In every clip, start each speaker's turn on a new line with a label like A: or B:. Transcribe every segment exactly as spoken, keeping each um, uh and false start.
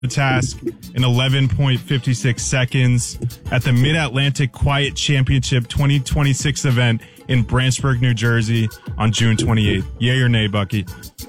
A: the task in eleven point five six seconds at the Mid-Atlantic Quiet Championship twenty twenty-six event in Branchburg, New Jersey on June twenty-eighth. Yay or nay, Bucky?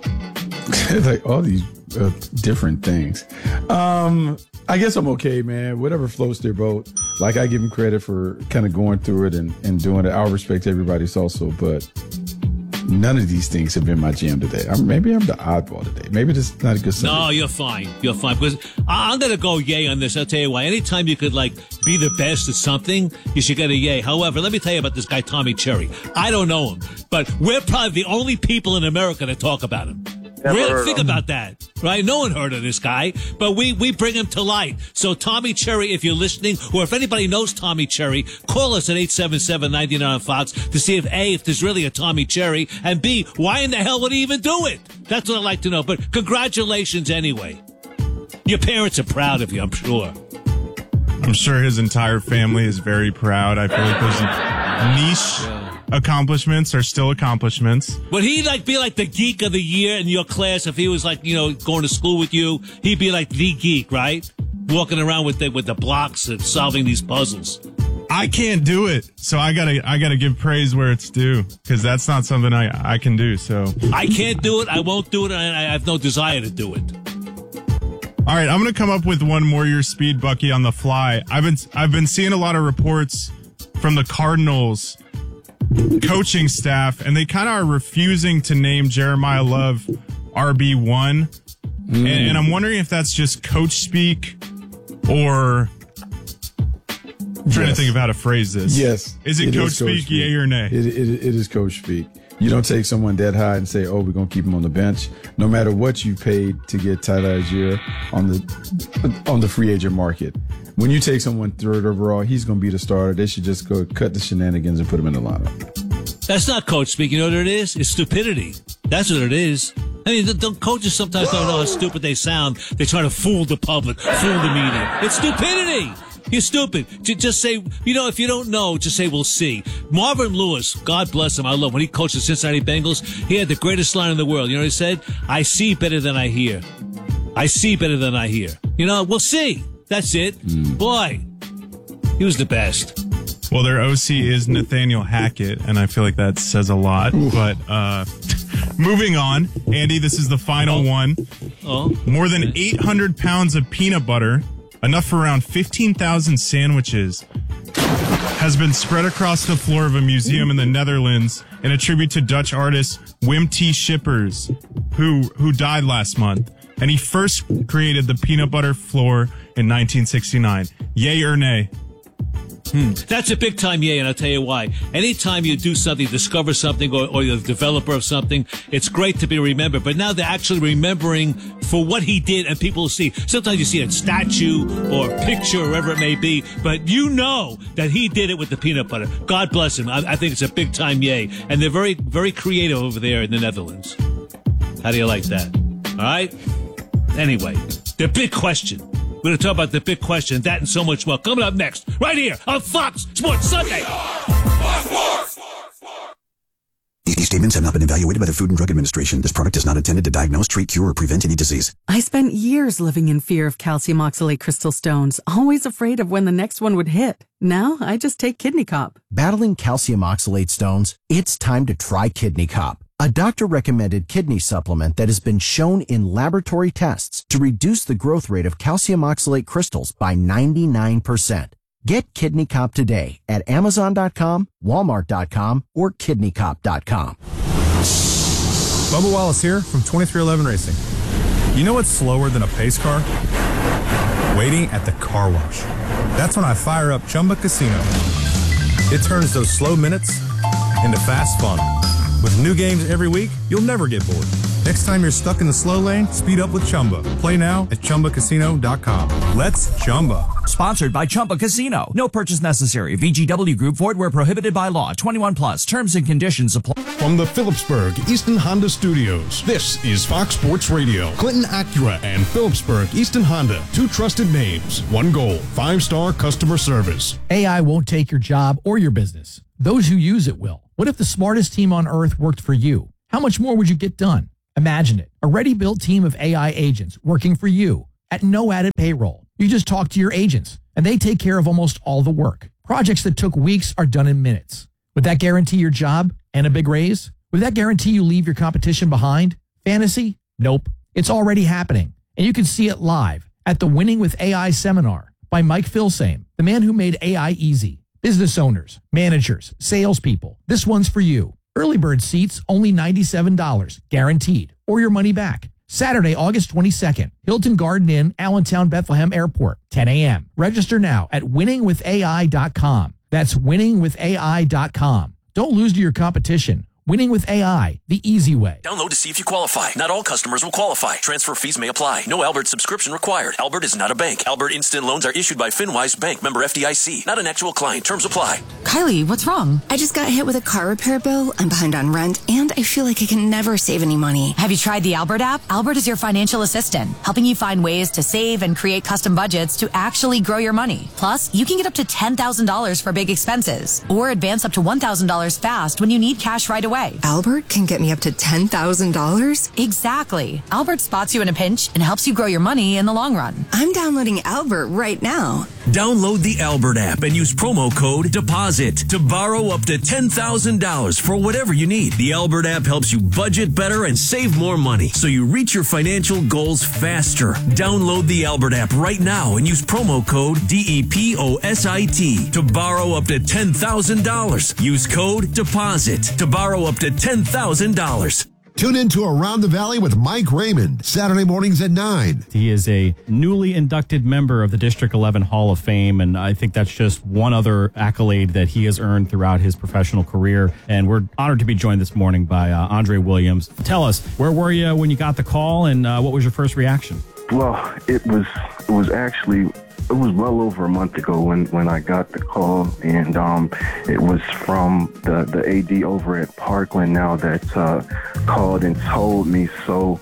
B: Like all these uh, different things. Um, I guess I'm okay, man. Whatever floats their boat. Like, I give him credit for kind of going through it and, and doing it. I'll respect everybody's also, but none of these things have been my jam today. I'm, maybe I'm the oddball today. Maybe this is not a good Sunday.
C: No, you're fine. You're fine. Because I'm going to go yay on this. I'll tell you why. Anytime you could, like, be the best at something, you should get a yay. However, let me tell you about this guy, Tommy Cherry. I don't know him, but we're probably the only people in America that talk about him. Really, think about that, right? No one heard of this guy, but we, we bring him to light. So Tommy Cherry, if you're listening, or if anybody knows Tommy Cherry, call us at eight seven seven, nine nine on Fox to see if A, if there's really a Tommy Cherry, and B, why in the hell would he even do it? That's what I'd like to know. But congratulations anyway. Your parents are proud of you, I'm sure.
A: I'm sure his entire family is very proud. I feel like those niche yeah. accomplishments are still accomplishments.
C: Would he like be like the geek of the year in your class if he was like, you know, going to school with you? He'd be like the geek, right? Walking around with the with the blocks and solving these puzzles.
A: I can't do it, so I gotta I gotta give praise where it's due, because that's not something I I can do. So
C: I can't do it. I won't do it. And I have no desire to do it.
A: All right, I'm going to come up with one more your speed, Bucky, on the fly. I've been I've been seeing a lot of reports from the Cardinals coaching staff, and they kind of are refusing to name Jeremiah Love R B one. Mm. And, and I'm wondering if that's just coach speak, or I'm trying
B: yes.
A: to think of how to phrase this.
B: Yes.
A: Is it, it coach, is coach speak, speak, yay or nay?
B: It, it, it is coach speak. You don't take someone that high and say, oh, we're going to keep him on the bench, no matter what you paid to get Tyler Algier on the on the free agent market. When you take someone third overall, he's going to be the starter. They should just go cut the shenanigans and put him in the lineup.
C: That's not coach speak. You know what it is? It's stupidity. That's what it is. I mean, the, the coaches sometimes don't know how stupid they sound. They try to fool the public, fool the media. It's stupidity. You're stupid. Just say, you know, if you don't know, just say, we'll see. Marvin Lewis, God bless him, I love him. When he coached the Cincinnati Bengals, he had the greatest line in the world. You know what he said? I see better than I hear. I see better than I hear. You know, we'll see. That's it. Mm. Boy, he was the best.
A: Well, their O C is Nathaniel Hackett, and I feel like that says a lot. Ooh. But uh, moving on, Andy, this is the final oh. one. Oh. More than eight hundred pounds of peanut butter, enough for around fifteen thousand sandwiches, has been spread across the floor of a museum in the Netherlands in a tribute to Dutch artist Wim T. Schippers, who who died last month. And he first created the peanut butter floor in nineteen sixty-nine. Yay or nay?
C: Hmm. That's a big time yay, and I'll tell you why. Anytime you do something, discover something, or, or you're the developer of something, it's great to be remembered. But now they're actually remembering for what he did, and people will see. Sometimes you see a statue or a picture, or wherever it may be, but you know that he did it with the peanut butter. God bless him. I, I think it's a big time yay. And they're very, very creative over there in the Netherlands. How do you like that? All right? Anyway, the big question. We're going to talk about the big question, that and so much more. Coming up next, right here on Fox Sports Sunday.
D: These statements have not been evaluated by the Food and Drug Administration. This product is not intended to diagnose, treat, cure, or prevent any disease.
E: I spent years living in fear of calcium oxalate crystal stones, always afraid of when the next one would hit. Now, I just take Kidney Cop.
F: Battling calcium oxalate stones? It's time to try Kidney Cop, a doctor-recommended kidney supplement that has been shown in laboratory tests to reduce the growth rate of calcium oxalate crystals by ninety-nine percent. Get Kidney Cop today at Amazon dot com, Walmart dot com, or Kidney Cop dot com.
G: Bubba Wallace here from twenty-three eleven Racing. You know what's slower than a pace car? Waiting at the car wash. That's when I fire up Chumba Casino. It turns those slow minutes into fast fun. With new games every week, you'll never get bored. Next time you're stuck in the slow lane, speed up with Chumba. Play now at Chumba Casino dot com. Let's Chumba.
H: Sponsored by Chumba Casino. No purchase necessary. V G W Group. Void where prohibited by law. twenty-one plus. Terms and conditions apply.
I: From the Phillipsburg Easton Honda Studios, this is Fox Sports Radio. Clinton Acura and Phillipsburg Easton Honda. Two trusted names. One goal. Five-star customer service.
J: A I won't take your job or your business. Those who use it will. What if the smartest team on earth worked for you? How much more would you get done? Imagine it. A ready-built team of A I agents working for you. at no added payroll. You just talk to your agents, and they take care of almost all the work. Projects that took weeks are done in minutes. Would that guarantee your job and a big raise? Would that guarantee you leave your competition behind? Fantasy? Nope. It's already happening, and you can see it live at the Winning with A I seminar by Mike Filsame, the man who made A I easy. Business owners, managers, salespeople, this one's for you. Early bird seats, only ninety-seven dollars, guaranteed, or your money back. Saturday, August twenty-second, Hilton Garden Inn, Allentown, Bethlehem Airport, ten a.m. Register now at winning with A I dot com. That's winning with A I dot com. Don't lose to your competition. Winning with A I, the easy way.
K: Download to see if you qualify. Not all customers will qualify. Transfer fees may apply. No Albert subscription required. Albert is not a bank. Albert Instant Loans are issued by FinWise Bank, member F D I C. Not an actual client. Terms apply.
L: Kylie, what's wrong? I just got hit with a car repair bill. I'm behind on rent, and I feel like I can never save any money.
M: Have you tried the Albert app? Albert is your financial assistant, helping you find ways to save and create custom budgets to actually grow your money. Plus, you can get up to ten thousand dollars for big expenses, or advance up to one thousand dollars fast when you need cash right away.
L: Albert can get me up to ten thousand dollars?
M: Exactly. Albert spots you in a pinch and helps you grow your money in the long run.
L: I'm downloading Albert right now.
K: Download the Albert app and use promo code DEPOSIT to borrow up to ten thousand dollars for whatever you need. The Albert app helps you budget better and save more money so you reach your financial goals faster. Download the Albert app right now and use promo code D E P O S I T to borrow up to ten thousand dollars. Use code DEPOSIT to borrow up to ten thousand dollars.
N: Tune in to Around the Valley with Mike Raymond, Saturday mornings at nine.
O: He is a newly inducted member of the District eleven Hall of Fame, and I think that's just one other accolade that he has earned throughout his professional career. And we're honored to be joined this morning by uh, Andre Williams. Tell us, where were you when you got the call, and uh, what was your first reaction?
P: Well, it was it was actually... It was well over a month ago when, when I got the call, and um, it was from the, the A D over at Parkland now that uh, called and told me. So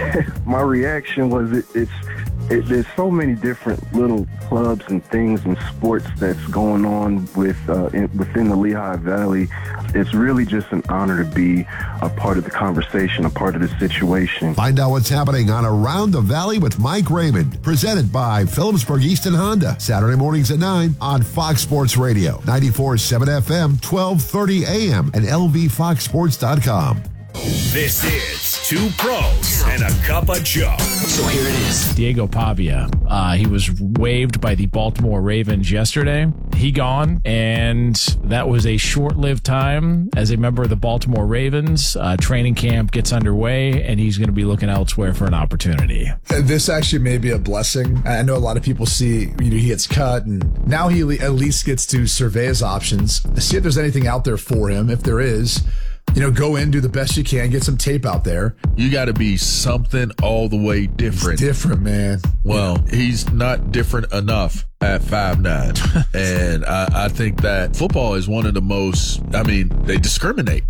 P: my reaction was it, it's it, there's so many different little clubs and things and sports that's going on with uh, in, within the Lehigh Valley. It's really just an honor to be a part of the conversation, a part of the situation.
N: Find out what's happening on Around the Valley with Mike Raymond, presented by Phillipsburg Easton Honda, Saturday mornings at nine on Fox Sports Radio, ninety-four point seven F M, twelve thirty A M, and L V fox sports dot com.
Q: This is Two Pros and a Cup of Joe. So here it is.
R: Diego Pavia. Uh, he was waived by the Baltimore Ravens yesterday. He gone, and that was a short-lived time as a member of the Baltimore Ravens. Uh, training camp gets underway, and he's going to be looking elsewhere for an opportunity.
S: This actually may be a blessing. I know a lot of people see, you know, he gets cut, and now he at least gets to survey his options, see if there's anything out there for him. If there is, you know, go in, do the best you can, get some tape out there.
T: You got to be something all the way different.
S: He's different, man.
T: Well, yeah. He's not different enough at five nine. And I, I think that football is one of the most, I mean, they discriminate.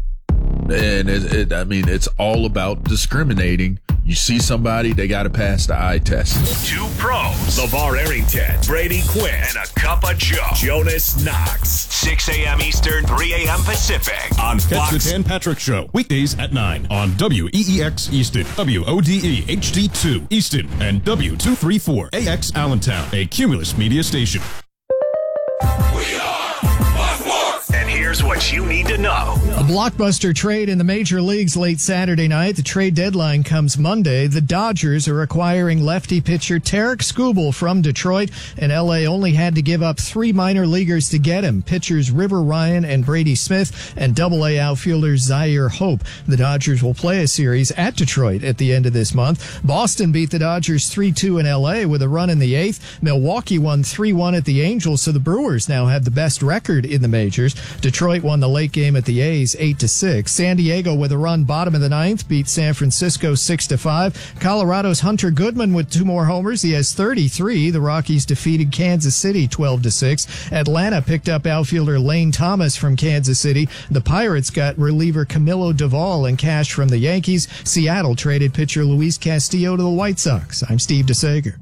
T: And it, it, I mean, it's all about discriminating. You see somebody, they got to pass the eye test.
Q: Two Pros. LeVar Arrington, Brady Quinn, and a Cup of Joe. Jonas Knox. six a.m. Eastern, three a.m. Pacific. On
I: Catch
Q: Fox.
I: the Dan Patrick Show, weekdays at nine on W E E X Easton, W O D E H D two Easton, and W two thirty-four A X Allentown, a Cumulus media station.
Q: We are Fox Sports. And here's what you need to know.
U: A blockbuster trade in the major leagues late Saturday night. The trade deadline comes Monday. The Dodgers are acquiring lefty pitcher Tarek Skubal from Detroit, and L A only had to give up three minor leaguers to get him. Pitchers River Ryan and Brady Smith, and double A outfielder Zaire Hope. The Dodgers will play a series at Detroit at the end of this month. Boston beat the Dodgers three two in L A with a run in the eighth. Milwaukee won three one at the Angels, so the Brewers now have the best record in the majors. Detroit won the late game at the A's eight to six. San Diego with a run bottom of the ninth beat San Francisco six to five. Colorado's Hunter Goodman with two more homers. He has thirty-three. The Rockies defeated Kansas City twelve to six. Atlanta picked up outfielder Lane Thomas from Kansas City. The Pirates got reliever Camilo Doval and cash from the Yankees. Seattle traded pitcher Luis Castillo to the White Sox. I'm Steve DeSager.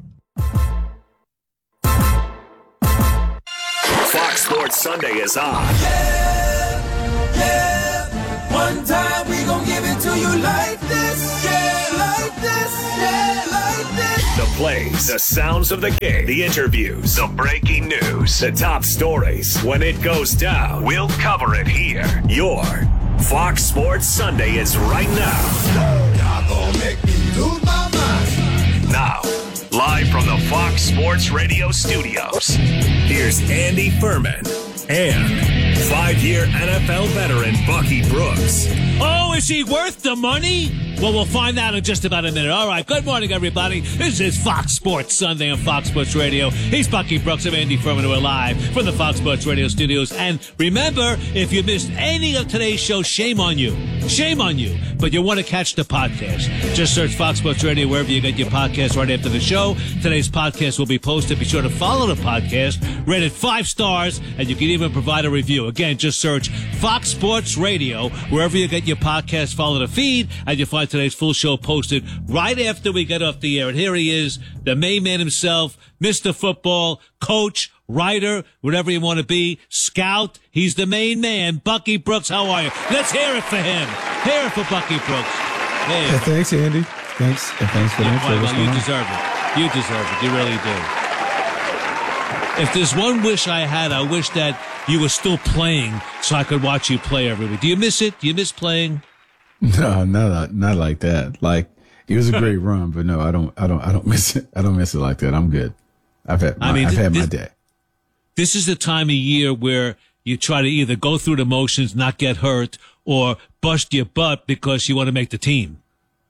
Q: Fox Sports Sunday is on.
V: Yeah, yeah. One time we gon' give it to you like this. Yeah, like this. Yeah, like this.
Q: The plays, the sounds of the game, the interviews, the breaking news, the top stories. When it goes down, we'll cover it here. Your Fox Sports Sunday is right now.
V: Y'all gonna make me lose my mind.
Q: Now, live from the Fox Sports Radio studios, here's Andy Furman and five-year N F L veteran Bucky Brooks.
C: Oh, is he worth the money? Well, we'll find out in just about a minute. All right, good morning, everybody. This is Fox Sports Sunday on Fox Sports Radio. He's Bucky Brooks. I'm Andy Furman. We're live from the Fox Sports Radio studios. And remember, if you missed any of today's show, shame on you. Shame on you. But you want to catch the podcast. Just search Fox Sports Radio wherever you get your podcast right after the show. Today's podcast will be posted. Be sure to follow the podcast. Rate it five stars, and you can even provide a review. Again, just search Fox Sports Radio wherever you get your podcast. Follow the feed, and you'll find today's full show posted right after we get off the air. And here he is, the main man himself, Mister Football, coach, writer, whatever you want to be, scout. He's the main man. Bucky Brooks, how are you? Let's hear it for him. Hear it for Bucky Brooks. There you
A: Hey,
C: go.
A: thanks, Andy. Thanks, and thanks for the
C: Yeah,
A: intro.
C: well,
A: What's
C: well, you
A: going on?
C: deserve it. You deserve it. You really do. If there's one wish I had, I wish that you were still playing so I could watch you play every week. Do you miss it? Do you miss playing?
A: No, not not like that. Like it was a great run, but no, I don't, I don't, I don't miss it. I don't miss it like that. I'm good. I've had, my,
C: I mean,
A: I've
C: th-
A: had my
C: this-
A: day.
C: This is the time of year where you try to either go through the motions, not get hurt, or bust your butt because you want to make the team.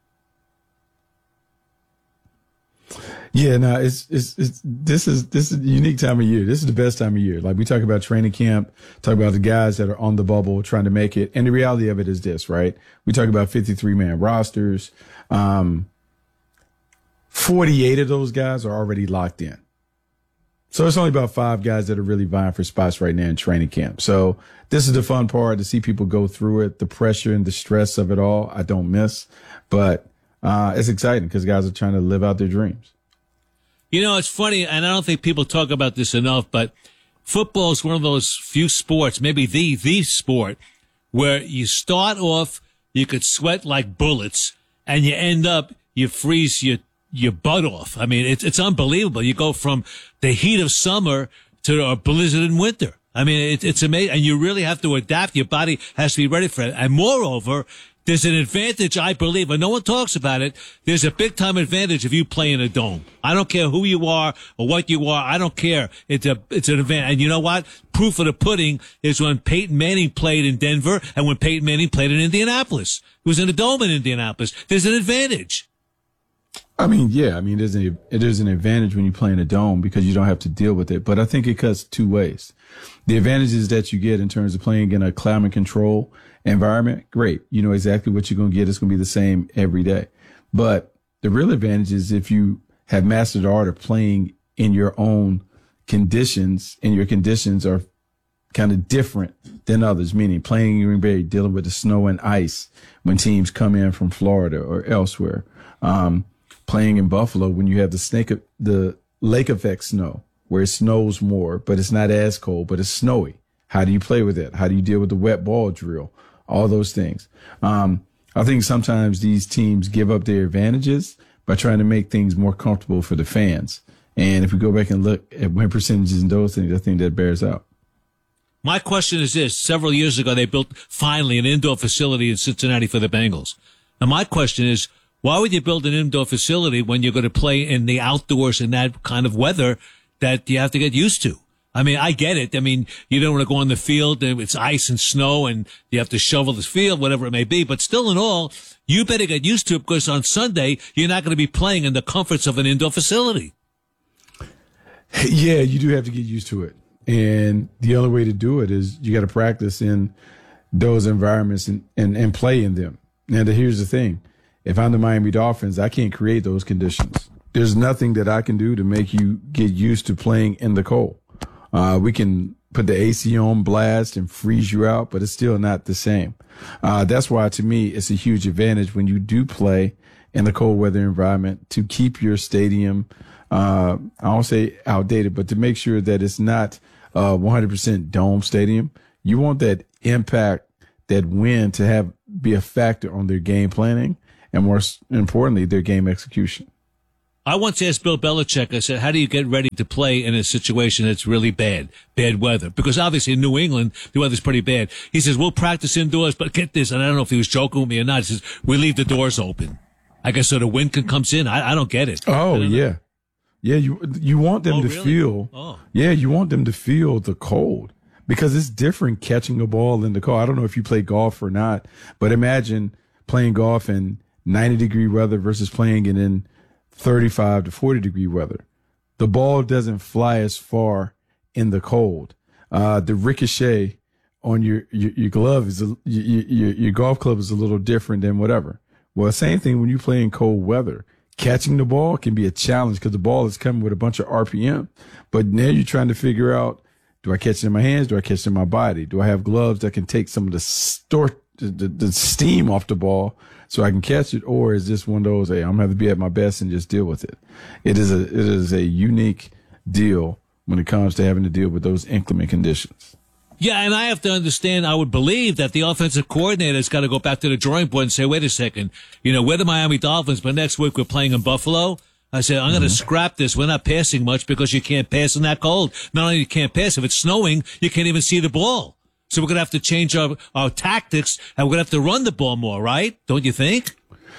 A: Yeah, no, it's, it's, it's, this is, this is a unique time of year. This is the best time of year. Like we talk about training camp, talk about the guys that are on the bubble trying to make it. And the reality of it is this, right? We talk about fifty-three man rosters. Um, forty-eight of those guys are already locked in. So it's only about five guys that are really vying for spots right now in training camp. So this is the fun part to see people go through it. The pressure and the stress of it all, I don't miss, but, uh, it's exciting because guys are trying to live out their dreams.
C: You know, it's funny, and I don't think people talk about this enough, but football is one of those few sports, maybe the, the sport, where you start off, you could sweat like bullets, and you end up, you freeze your, your butt off. I mean, it's, it's unbelievable. You go from the heat of summer to a blizzard in winter. I mean, it, it's amazing, and you really have to adapt. Your body has to be ready for it. And moreover, there's an advantage, I believe, and no one talks about it. There's a big time advantage if you play in a dome. I don't care who you are or what you are. I don't care. It's a, it's an advantage. And you know what? Proof of the pudding is when Peyton Manning played in Denver and when Peyton Manning played in Indianapolis. It was in a dome in Indianapolis. There's an advantage.
A: I mean, yeah, I mean, there's a, there's an advantage when you play in a dome because you don't have to deal with it. But I think it cuts two ways. The advantages that you get in terms of playing in a climate control environment, great. You know exactly what you're going to get. It's going to be the same every day. But the real advantage is if you have mastered the art of playing in your own conditions, and your conditions are kind of different than others, meaning playing in Green Bay, dealing with the snow and ice when teams come in from Florida or elsewhere. Um, playing in Buffalo when you have the snake, the lake effect snow, where it snows more, but it's not as cold, but it's snowy. How do you play with it? How do you deal with the wet ball drill? All those things. Um, I think sometimes these teams give up their advantages by trying to make things more comfortable for the fans. And if we go back and look at win percentages and those things, I think that bears out.
C: My question is this. Several years ago, they built finally an indoor facility in Cincinnati for the Bengals. Now, my question is, why would you build an indoor facility when you're going to play in the outdoors in that kind of weather that you have to get used to? I mean, I get it. I mean, you don't want to go on the field and it's ice and snow and you have to shovel the field, whatever it may be. But still in all, you better get used to it because on Sunday, you're not going to be playing in the comforts of an indoor facility.
A: Yeah, you do have to get used to it. And the only way to do it is you got to practice in those environments and, and, and play in them. Now, here's the thing. If I'm the Miami Dolphins, I can't create those conditions. There's nothing that I can do to make you get used to playing in the cold. Uh, we can put the A C on blast and freeze you out, but it's still not the same. Uh, that's why to me, it's a huge advantage when you do play in the cold weather environment to keep your stadium, uh, I won't say outdated, but to make sure that it's not a one hundred percent dome stadium. You want that impact, that win to have be a factor on their game planning and more importantly, their game execution.
C: I once asked Bill Belichick, I said, how do you get ready to play in a situation that's really bad, bad weather? Because obviously in New England, the weather's pretty bad. He says, we'll practice indoors, but get this, and I don't know if he was joking with me or not. He says, we leave the doors open. I guess so the wind can comes in. I, I don't get it.
A: Oh, yeah. Yeah, you you want them
C: Oh,
A: to
C: really?
A: feel,
C: Oh.
A: yeah, you want them to feel the cold because it's different catching a ball in the cold. I don't know if you play golf or not, but imagine playing golf in ninety degree weather versus playing it in thirty-five to forty degree weather. The ball doesn't fly as far in the cold. Uh, the ricochet on your, your, your glove is, a, your, your, your golf club is a little different than whatever. Well, same thing when you play in cold weather. Catching the ball can be a challenge because the ball is coming with a bunch of R P M. But now you're trying to figure out, do I catch it in my hands? Do I catch it in my body? Do I have gloves that can take some of the store, the, the, the steam off the ball so I can catch it? Or is this one of those, hey, I'm going to have to be at my best and just deal with it? It is a, it is a unique deal when it comes to having to deal with those inclement conditions.
C: Yeah, and I have to understand, I would believe that the offensive coordinator's got to go back to the drawing board and say, wait a second, you know, we're the Miami Dolphins, but next week we're playing in Buffalo. I said, I'm going to scrap this. We're not passing much because you can't pass in that cold. Not only you can't pass, if it's snowing, you can't even see the ball. So we're going to have to change our, our tactics, and we're going to have to run the ball more, right? Don't you think?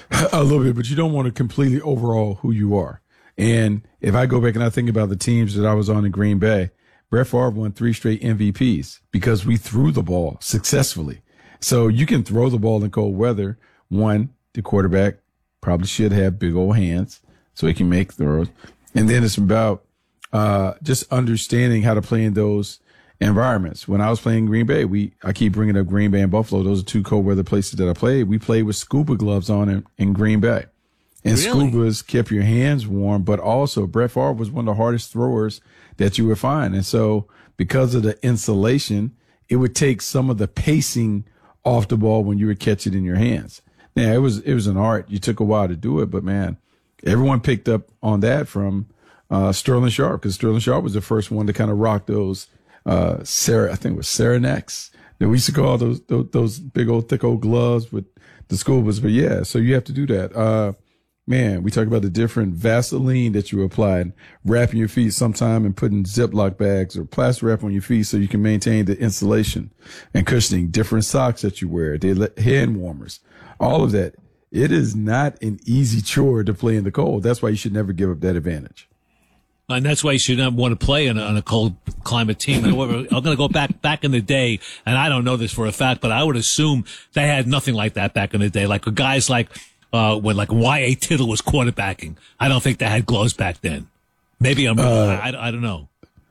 A: A little bit, but you don't want to completely overhaul who you are. And if I go back and I think about the teams that I was on in Green Bay, Brett Favre won three straight M V Ps because we threw the ball successfully. So you can throw the ball in cold weather. One, the quarterback probably should have big old hands so he can make throws. And then it's about uh, just understanding how to play in those environments. When I was playing Green Bay, we I keep bringing up Green Bay and Buffalo. Those are two cold weather places that I played. We played with scuba gloves on in, in Green Bay. And
C: Really?
A: scubas kept your hands warm, but also Brett Favre was one of the hardest throwers that you would find. And so because of the insulation, it would take some of the pacing off the ball when you would catch it in your hands. Now, it was it was an art. You took a while to do it, but man, everyone picked up on that from uh, Sterling Sharp, because Sterling Sharp was the first one to kind of rock those uh, Sarah, I think it was Saranacs. That we used to call those, those those big old thick old gloves with the scubas. But yeah, so you have to do that. Uh, Man, we talk about the different Vaseline that you apply and wrapping your feet sometime and putting Ziploc bags or plastic wrap on your feet so you can maintain the insulation and cushioning, different socks that you wear, they let, hand warmers, all of that. It is not an easy chore to play in the cold. That's why you should never give up that advantage.
C: And that's why you should not want to play on a, on a cold climate team. However, I'm going to go back back in the day, and I don't know this for a fact, but I would assume they had nothing like that back in the day. Like guys like uh, when like Y A Tittle was quarterbacking. I don't think they had gloves back then. Maybe I'm wrong.
A: Uh,
C: I, I don't know.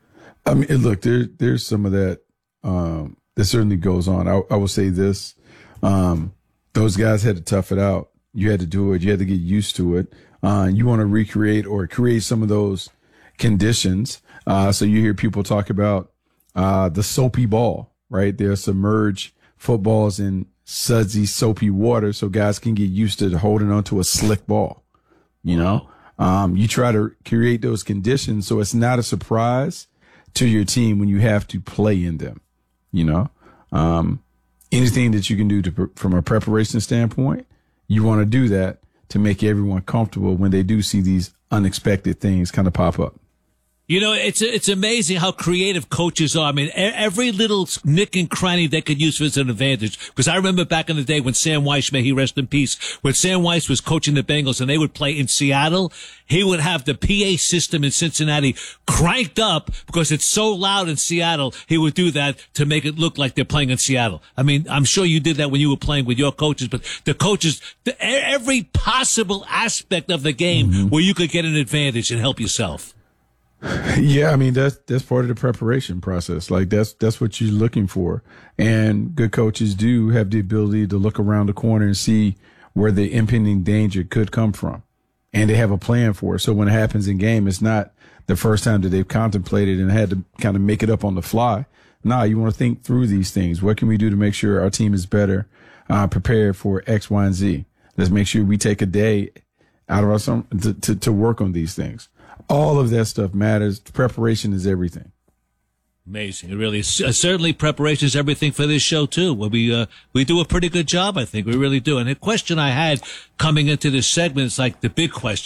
A: I mean, look, there there's some of that um, that certainly goes on. I, I will say this: um, those guys had to tough it out. You had to do it. You had to get used to it. Uh, you want to recreate or create some of those conditions. Uh, so you hear people talk about uh, the soapy ball, right? They'll submerge footballs in sudsy, soapy water so guys can get used to holding onto a slick ball. You know, um, you try to create those conditions so it's not a surprise to your team when you have to play in them. You know, um, anything that you can do to, from a preparation standpoint, you want to do that to make everyone comfortable when they do see these unexpected things kind of pop up.
C: You know, it's it's amazing how creative coaches are. I mean, every little nick and cranny they could use as an advantage. Because I remember back in the day when Sam Weiss, may he rest in peace, when Sam Weiss was coaching the Bengals and they would play in Seattle, he would have the P A system in Cincinnati cranked up because it's so loud in Seattle. He would do that to make it look like they're playing in Seattle. I mean, I'm sure you did that when you were playing with your coaches, but the coaches, the, every possible aspect of the game mm-hmm. where you could get an advantage and help yourself.
A: Yeah, I mean, that's, that's part of the preparation process. Like that's, that's what you're looking for. And good coaches do have the ability to look around the corner and see where the impending danger could come from. And they have a plan for it. So when it happens in game, it's not the first time that they've contemplated and had to kind of make it up on the fly. Nah, you want to think through these things. What can we do to make sure our team is better, uh, prepared for X, Y, and Z? Let's make sure we take a day out of our summer to, to, to work on these things. All of that stuff matters. Preparation is everything.
C: Amazing. It really is. Uh, certainly preparation is everything for this show, too. Where we, uh, we do a pretty good job, I think. We really do. And the question I had coming into this segment is like the big question.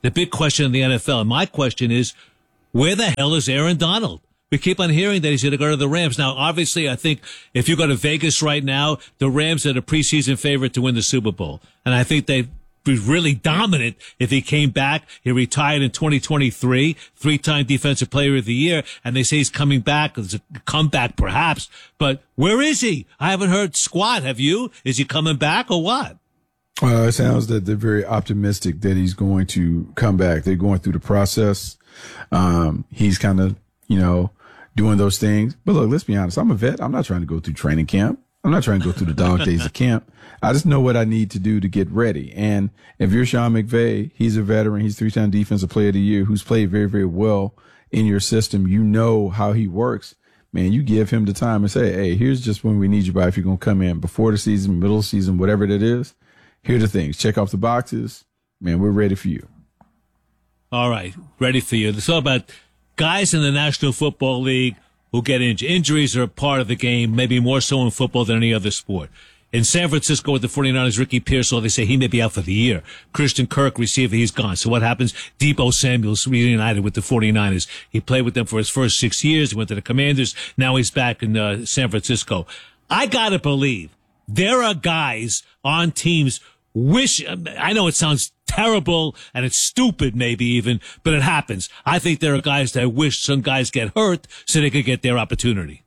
C: the big question in the N F L. And my question is, where the hell is Aaron Donald? We keep on hearing that he's going to go to the Rams. Now, obviously, I think if you go to Vegas right now, the Rams are the preseason favorite to win the Super Bowl. And I think they'd be really dominant if he came back. He retired in twenty twenty-three, three-time Defensive Player of the Year, and they say he's coming back. It's a comeback, perhaps. But where is he? I haven't heard squat. Have you? Is he coming back or what?
A: Uh, it sounds that they're very optimistic that he's going to come back. They're going through the process. Um, he's kind of, you know, doing those things. But look, let's be honest. I'm a vet. I'm not trying to go through training camp. I'm not trying to go through the dog days of camp. I just know what I need to do to get ready. And if you're Sean McVay, he's a veteran. He's three-time Defensive Player of the Year who's played very, very well in your system. You know how he works. Man, you give him the time and say, hey, here's just when we need you by. If you're going to come in before the season, middle of the season, whatever it is, here are the things. Check off the boxes. Man, we're ready for you.
C: All right, ready for you. It's all about guys in the National Football League who get injured. Injuries are a part of the game, maybe more so in football than any other sport. In San Francisco with the 49ers, Ricky Pearsall, they say he may be out for the year. Christian Kirk, receiver, he's gone. So what happens? Deebo Samuel's reunited with the 49ers. He played with them for his first six years. He went to the Commanders. Now he's back in uh, San Francisco. I got to believe there are guys on teams wish, I know it sounds terrible and it's stupid maybe even, but it happens. I think there are guys that wish some guys get hurt so they could get their opportunity.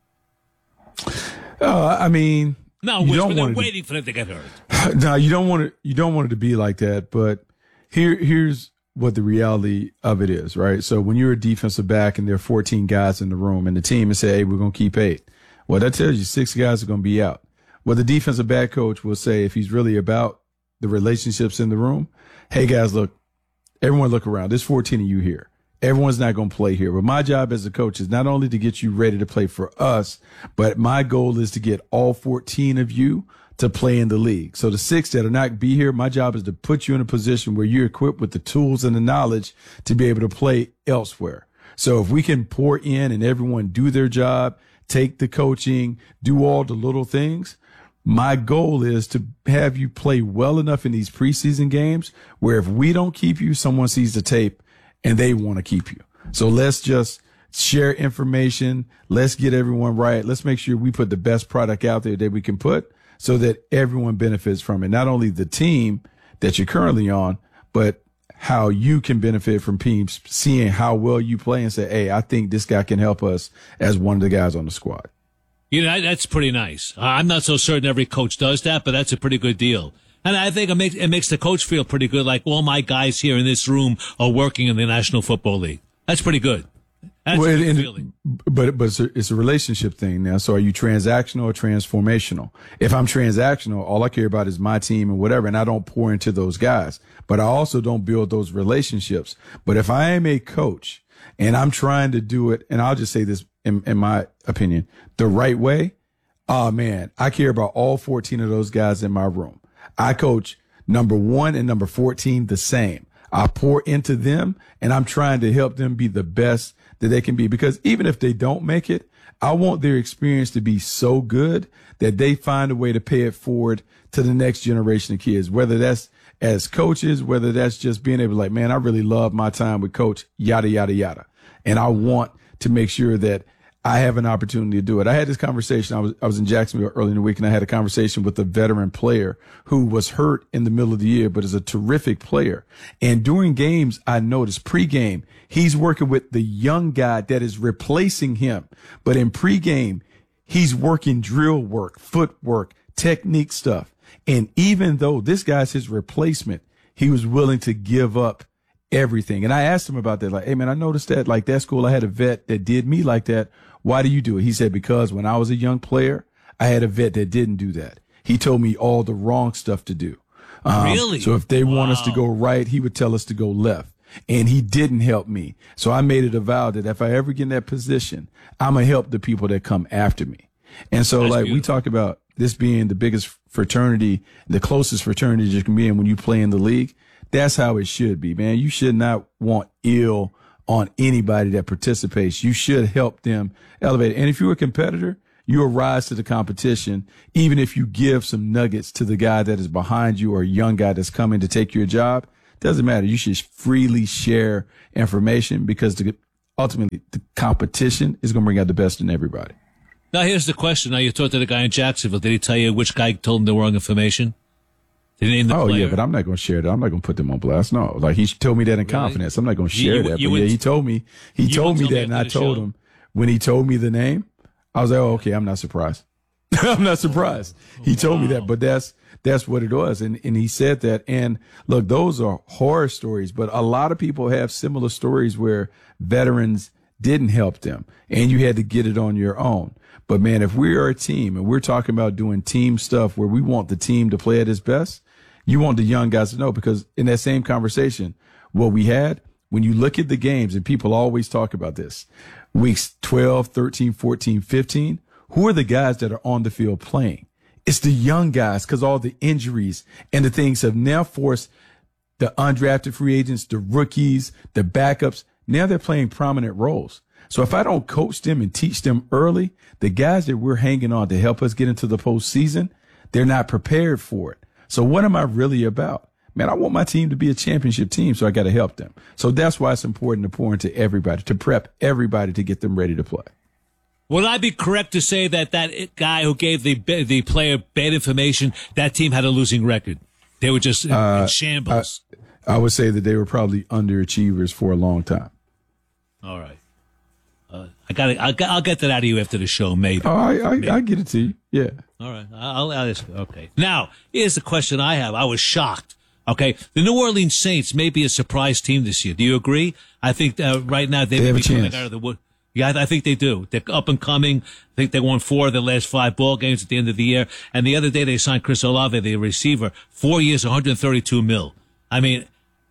A: Uh, I mean,
C: no, wish, but they're waiting to, for them to get hurt.
A: No, you don't want it. You don't want it to be like that. But here, here's what the reality of it is, right? So when you're a defensive back and there are fourteen guys in the room and the team is say, hey, we're going to keep eight. Well, that tells you six guys are going to be out. Well, the defensive back coach will say, if he's really about the relationships in the room, hey guys, look, everyone look around. There's fourteen of you here. Everyone's not going to play here. But my job as a coach is not only to get you ready to play for us, but my goal is to get all fourteen of you to play in the league. So the six that are not be here, my job is to put you in a position where you're equipped with the tools and the knowledge to be able to play elsewhere. So if we can pour in and everyone do their job, take the coaching, do all the little things, my goal is to have you play well enough in these preseason games where if we don't keep you, someone sees the tape and they want to keep you. So let's just share information. Let's get everyone right. Let's make sure we put the best product out there that we can put so that everyone benefits from it. Not only the team that you're currently on, but how you can benefit from teams seeing how well you play and say, hey, I think this guy can help us as one of the guys on the squad.
C: You know, that's pretty nice. I'm not so certain every coach does that, but that's a pretty good deal. And I think it makes, it makes the coach feel pretty good, like all my guys here in this room are working in the National Football League. That's pretty good. That's
A: well,
C: a good
A: and,
C: feeling.
A: But, but it's a, it's a relationship thing now. So are you transactional or transformational? If I'm transactional, all I care about is my team and whatever, and I don't pour into those guys. But I also don't build those relationships. But if I am a coach and I'm trying to do it, and I'll just say this in, in my opinion, the right way, oh man, I care about all fourteen of those guys in my room. I coach number one and number fourteen the same. I pour into them and I'm trying to help them be the best that they can be, because even if they don't make it, I want their experience to be so good that they find a way to pay it forward to the next generation of kids, whether that's as coaches, whether that's just being able to like, man, I really love my time with coach, yada, yada, yada. And I want to make sure that I have an opportunity to do it. I had this conversation. I was, I was in Jacksonville early in the week and I had a conversation with a veteran player who was hurt in the middle of the year, but is a terrific player. And during games, I noticed pregame, he's working with the young guy that is replacing him. But in pregame, he's working drill work, footwork, technique stuff. And even though this guy's his replacement, he was willing to give up everything. And I asked him about that. Like, hey man, I noticed that like that school, I had a vet that did me like that. Why do you do it? He said, because when I was a young player, I had a vet that didn't do that. He told me all the wrong stuff to do. Um,
C: really?
A: So if they
C: wow.
A: want us to go right, he would tell us to go left. And he didn't help me. So I made it a vow that if I ever get in that position, I'm going to help the people that come after me. And so That's like beautiful. We talk about this being the biggest fraternity, the closest fraternity you can be in when you play in the league. That's how it should be, man. You should not want ill on anybody that participates. You should help them elevate. And if you're a competitor, you'll rise to the competition, even if you give some nuggets to the guy that is behind you or a young guy that's coming to take your job. Doesn't matter. You should freely share information because the, ultimately the competition is going to bring out the best in everybody.
C: Now, here's the question. Now, you talked to the guy in Jacksonville. Did he tell you which guy told him the wrong information? Did he name the
A: oh,
C: player?
A: yeah, but I'm not going to share that. I'm not going to put them on blast. No, like he told me that in really? confidence. I'm not going to share
C: you,
A: that.
C: You
A: but
C: would,
A: yeah, he told me, he told me that and I told
C: show?
A: him when he told me the name, I was like, oh, okay, I'm not surprised. I'm not surprised. He told wow. me that, but that's, that's what it was. And, and he said that. And look, those are horror stories, but a lot of people have similar stories where veterans didn't help them and you had to get it on your own. But man, if we are a team and we're talking about doing team stuff where we want the team to play at its best, you want the young guys to know, because in that same conversation, what we had, when you look at the games, and people always talk about this, weeks twelve, thirteen, fourteen, fifteen, who are the guys that are on the field playing? It's the young guys, because all the injuries and the things have now forced the undrafted free agents, the rookies, the backups. Now they're playing prominent roles. So if I don't coach them and teach them early, the guys that we're hanging on to help us get into the postseason, they're not prepared for it. So what am I really about? Man, I want my team to be a championship team, so I got to help them. So that's why it's important to pour into everybody, to prep everybody to get them ready to play.
C: Would I be correct to say that that guy who gave the the player bad information, that team had a losing record? They were just in, uh, in shambles.
A: I, I would say that they were probably underachievers for a long time.
C: All right. Uh, I got I'll, I'll get that out of you after the show, maybe.
A: Oh, I, I,
C: maybe.
A: I get it to you. Yeah.
C: All right. I'll, I'll ask. Okay. Now, here's the question I have. I was shocked. Okay. The New Orleans Saints may be a surprise team this year. Do you agree? I think uh, right now they,
A: they have
C: be
A: a chance.
C: coming out of the wood. Yeah, I think they do. They're up and coming. I think they won four of their last five ball games at the end of the year. And the other day they signed Chris Olave, the receiver, four years, one hundred thirty-two mil. I mean,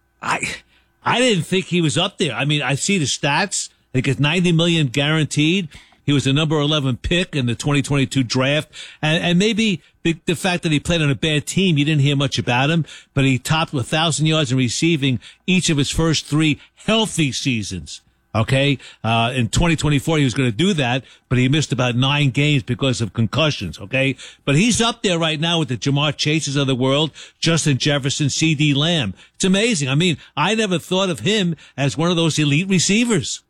C: I, I didn't think he was up there. I mean, I see the stats. I think it's ninety million guaranteed. He was the number eleven pick in the twenty twenty-two draft. And, and maybe the, the fact that he played on a bad team, you didn't hear much about him, but he topped one thousand yards in receiving each of his first three healthy seasons. Okay. Uh, in twenty twenty-four, he was going to do that, but he missed about nine games because of concussions. Okay. But he's up there right now with the Jamar Chases of the world, Justin Jefferson, C D Lamb. It's amazing. I mean, I never thought of him as one of those elite receivers.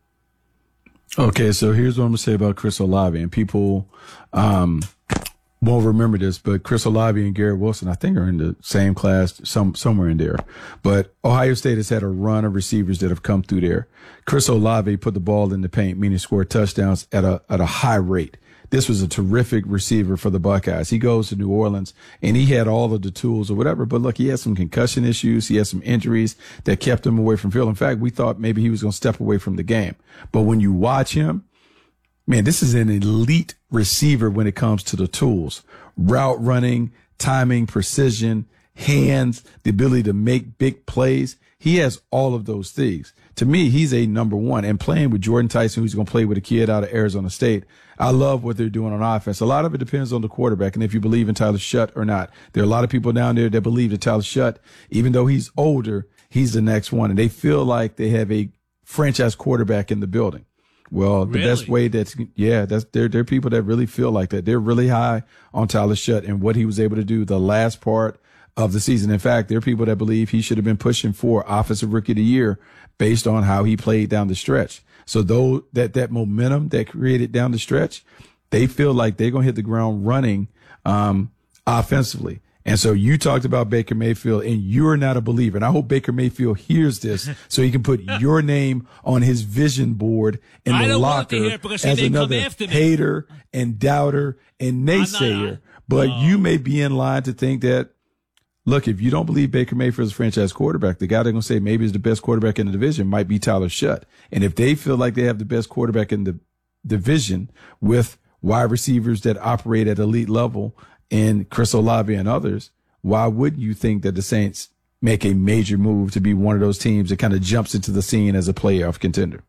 A: Okay, so here's what I'm going to say about Chris Olave. And people um, won't remember this, but Chris Olave and Garrett Wilson, I think, are in the same class, some somewhere in there. But Ohio State has had a run of receivers that have come through there. Chris Olave put the ball in the paint, meaning scored touchdowns at a at a high rate. This was a terrific receiver for the Buckeyes. He goes to New Orleans, and he had all of the tools or whatever. But look, he had some concussion issues. He had some injuries that kept him away from field. In fact, we thought maybe he was going to step away from the game. But when you watch him, man, this is an elite receiver when it comes to the tools. Route running, timing, precision, hands, the ability to make big plays. He has all of those things. To me, he's a number one. And playing with Jordan Tyson, who's going to play with a kid out of Arizona State, I love what they're doing on offense. A lot of it depends on the quarterback and if you believe in Tyler Shutt or not. There are a lot of people down there that believe that Tyler Shutt, even though he's older, he's the next one. And they feel like they have a franchise quarterback in the building. Well, the
C: really?
A: best way that's, yeah, that's, there, there are people that really feel like that. They're really high on Tyler Shutt and what he was able to do the last part of the season. In fact, there are people that believe he should have been pushing for Offensive Rookie of the Year based on how he played down the stretch. So though that, that momentum that created down the stretch, they feel like they're going to hit the ground running, um, offensively. And so you talked about Baker Mayfield and you're not a believer. And I hope BakerMayfield hears this so he can put your name on his vision board in
C: I
A: the
C: don't
A: locker
C: want to hear it because he
A: as
C: may come
A: another
C: after me.
A: hater and doubter and naysayer.
C: Not,
A: but
C: oh.
A: you may be in line to think that, look, if you don't believe Baker Mayfield is a franchise quarterback, the guy they're going to say maybe is the best quarterback in the division might be Tyler Shutt. And if they feel like they have the best quarterback in the division with wide receivers that operate at elite level and Chris Olave and others, why wouldn't you think that the Saints make a major move to be one of those teams that kind of jumps into the scene as a playoff contender?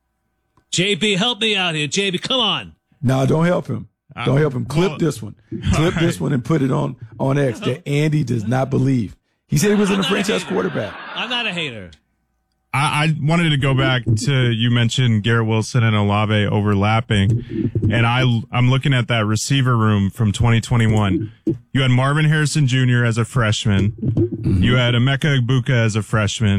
C: J B, help me out here. J B, come on.
A: No, don't help him. Don't help him. Clip
G: well,
A: this one. Clip
G: right.
A: this one and put it on, on X that Andy does not believe. He said he wasn't a franchise quarterback.
C: I'm not a hater.
G: I, I wanted to go back to, you mentioned Garrett Wilson and Olave overlapping, and I, I'm looking at that receiver room from twenty twenty-one. You had Marvin Harrison Junior as a freshman. Mm-hmm. You had Emeka Egbuka as a freshman.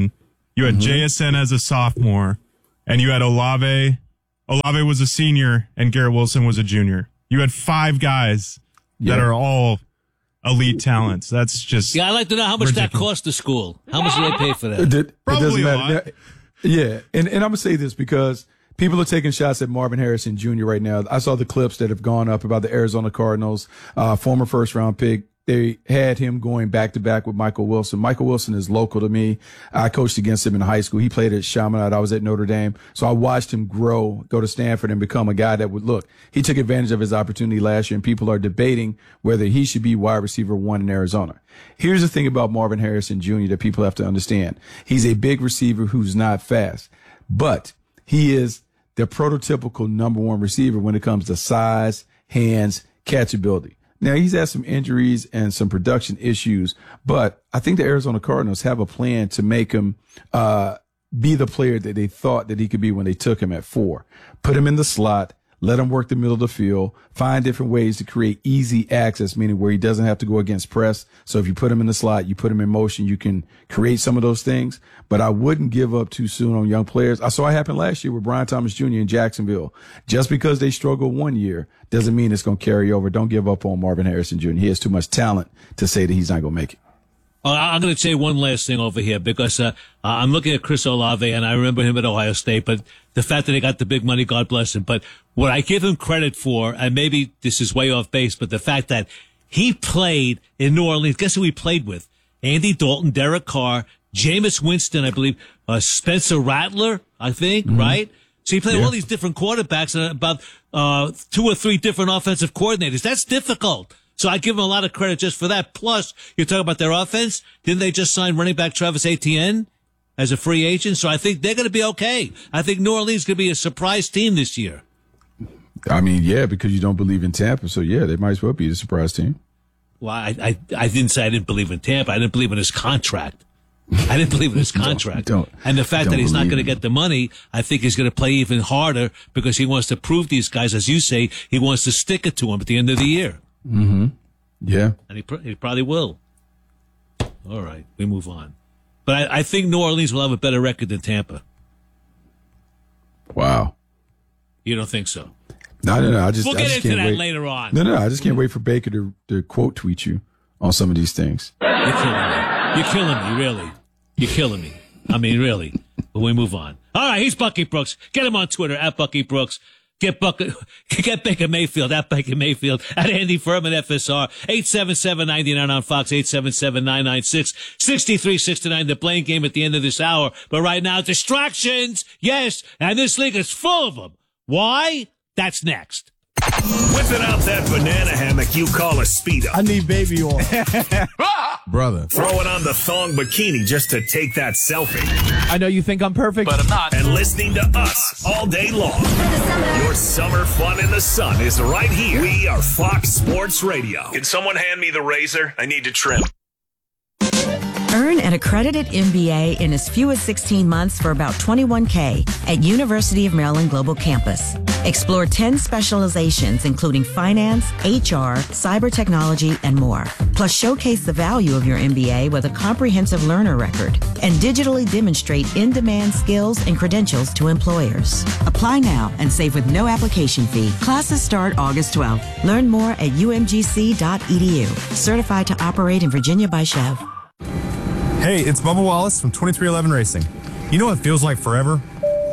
B: You had
A: Mm-hmm.
B: J S N as a sophomore, and you had Olave. Olave was a senior, and Garrett Wilson was a junior. You had five guys that
A: Yeah.
B: are all elite talents. That's just
C: Yeah, I'd like to know how much
B: ridiculous.
C: that cost the school. How much do they pay for that?
A: It, did- it
B: Probably
A: doesn't
B: a
A: matter.
B: lot.
A: Now, yeah, and, and I'm going to say this because people are taking shots at Marvin Harrison Junior right now. I saw the clips that have gone up about the Arizona Cardinals, uh, former first round pick. They had him going back to back with Michael Wilson. Michael Wilson is local to me. I coached against him in high school. He played at Chaminade. I was at Notre Dame. So I watched him grow, go to Stanford and become a guy that would look. He took advantage of his opportunity last year, and people are debating whether he should be wide receiver one in Arizona. Here's the thing about Marvin Harrison Junior that people have to understand. He's a big receiver who's not fast, but he is the prototypical number one receiver when it comes to size, hands, catchability. Now, he's had some injuries and some production issues, but I think the Arizona Cardinals have a plan to make him uh be the player that they thought that he could be when they took him at four. Put him in the slot, let him work the middle of the field, find different ways to create easy access, meaning where he doesn't have to go against press. So if you put him in the slot, you put him in motion, you can create some of those things. But I wouldn't give up too soon on young players. I saw it happen last year with Brian Thomas Junior in Jacksonville. Just because they struggled one year doesn't mean it's going to carry over. Don't give up on Marvin Harrison Junior He has too much talent to say that he's not going to make it.
C: Uh, I'm going to say one last thing over here because uh, I'm looking at Chris Olave, and I remember him at Ohio State, but the fact that he got the big money, God bless him. But what I give him credit for, and maybe this is way off base, but the fact that he played in New Orleans, guess who he played with? Andy Dalton, Derek Carr, Jameis Winston, I believe, uh, Spencer Rattler, I think, mm-hmm. right? So he played yeah. all these different quarterbacks and about uh, two or three different offensive coordinators. That's difficult. So I give them a lot of credit just for that. Plus, you're talking about their offense. Didn't they just sign running back Travis Etienne as a free agent? So I think they're going to be okay. I think New Orleans is going to be a surprise team this year.
A: I mean, yeah, because you don't believe in Tampa. So, yeah, they might as well be a surprise team.
C: Well, I, I, I didn't say I didn't believe in Tampa. I didn't believe in his contract. I didn't believe in his contract.
A: don't, don't,
C: and the fact that he's not going to get the money, I think he's going to play even harder because he wants to prove these guys, as you say, he wants to stick it to them at the end of the year.
A: Mm-hmm. Yeah.
C: And he, pr- he probably will. All right, we move on. But I, I think New Orleans will have a better record than Tampa.
A: Wow.
C: You don't think so?
A: No, no, no. I just,
C: we'll
A: I
C: get
A: just
C: into
A: can't
C: that
A: wait.
C: later on.
A: No, no, I just can't wait for Baker to, to quote tweet you on some of these things.
C: You're killing me. You're killing me, really. You're killing me. I mean, really. But we move on. All right, he's Bucky Brooks. Get him on Twitter, at Bucky Brooks. Get Buck, get Baker Mayfield, at Baker Mayfield, at Andy Furman, F S R, eight seven seven, nine nine on Fox, eight seven seven, nine nine six, six three six nine, the Blaine game at the end of this hour. But right now, distractions, yes, and this league is full of them. Why? That's next.
Q: Whipping out that banana hammock you call a Speedo.
D: I need baby oil.
T: Brother.
Q: Throwing on the thong bikini just to take that selfie.
D: I know you think I'm perfect,
Q: but I'm not. And listening to us all day long. Your summer fun in the sun is right here. We are Fox Sports Radio. Can someone hand me the razor? I need to trim.
W: Earn an accredited M B A in as few as sixteen months for about twenty-one K at University of Maryland Global Campus. Explore ten specializations including finance, H R, cyber technology, and more. Plus showcase the value of your M B A with a comprehensive learner record and digitally demonstrate in-demand skills and credentials to employers. Apply now and save with no application fee. Classes start August twelfth. Learn more at u m g c dot e d u. Certified to operate in Virginia by Chev.
G: Hey, it's Bubba Wallace from twenty-three eleven Racing. You know what it feels like forever?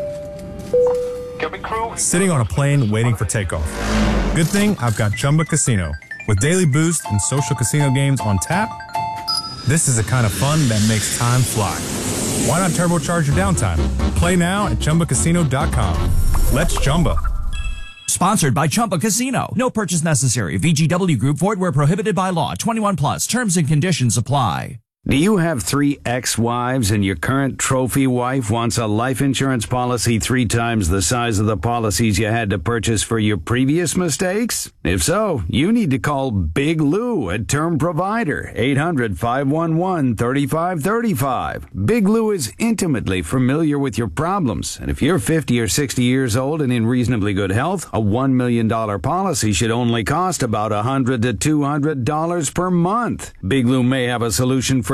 G: Sitting on a plane waiting for takeoff. Good thing I've got Chumba Casino. With daily boost and social casino games on tap, this is the kind of fun that makes time fly. Why not turbocharge your downtime? Play now at Chumba Casino dot com. Let's Chumba.
H: Sponsored by Chumba Casino. No purchase necessary. V G W Group. Void where prohibited by law. twenty-one plus. Terms and conditions apply.
X: Do you have three ex-wives and your current trophy wife wants a life insurance policy three times the size of the policies you had to purchase for your previous mistakes? If so, you need to call Big Lou at Term Provider, eight hundred, five one one, three five three five. Big Lou is intimately familiar with your problems, and if you're fifty or sixty years old and in reasonably good health, a one million dollars policy should only cost about one hundred to two hundred dollars per month. Big Lou may have a solution for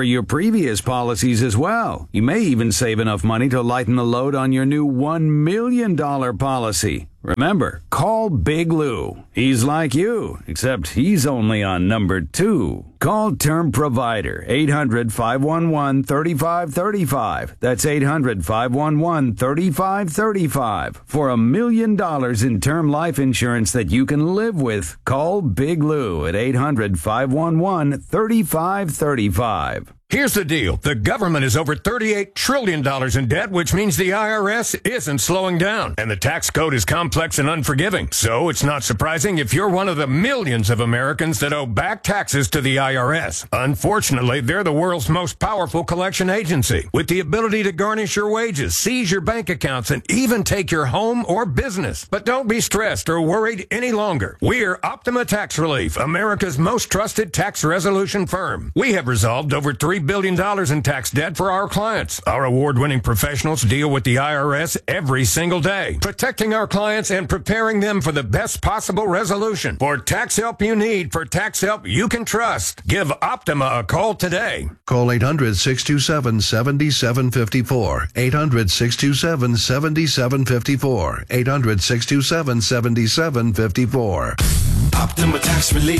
X: your previous policies as well. You may even save enough money to lighten the load on your new one million dollars policy. Remember, call Big Lou. He's like you, except he's only on number two. Call Term Provider, eight hundred, five one one, three five three five. That's eight hundred, five one one, three five three five. For a million dollars in term life insurance that you can live with, call Big Lou at eight hundred, five one one, three five three five.
E: Here's the deal. The government is over thirty-eight trillion dollars in debt, which means the I R S isn't slowing down. And the tax code is complex and unforgiving. So it's not surprising if you're one of the millions of Americans that owe back taxes to the I R S. Unfortunately, they're the world's most powerful collection agency, with the ability to garnish your wages, seize your bank accounts, and even take your home or business. But don't be stressed or worried any longer. We're Optima Tax Relief, America's most trusted tax resolution firm. We have resolved over three billion dollars in tax debt for our clients. Our award-winning professionals deal with the I R S every single day, protecting our clients and preparing them for the best possible resolution. For tax help you need, for tax help you can trust, give Optima a call today.
F: Call eight hundred, six two seven, seven seven five four. eight hundred, six two seven, seven seven five four. eight hundred, six two seven, seven seven five four.
Q: Optima Tax Relief.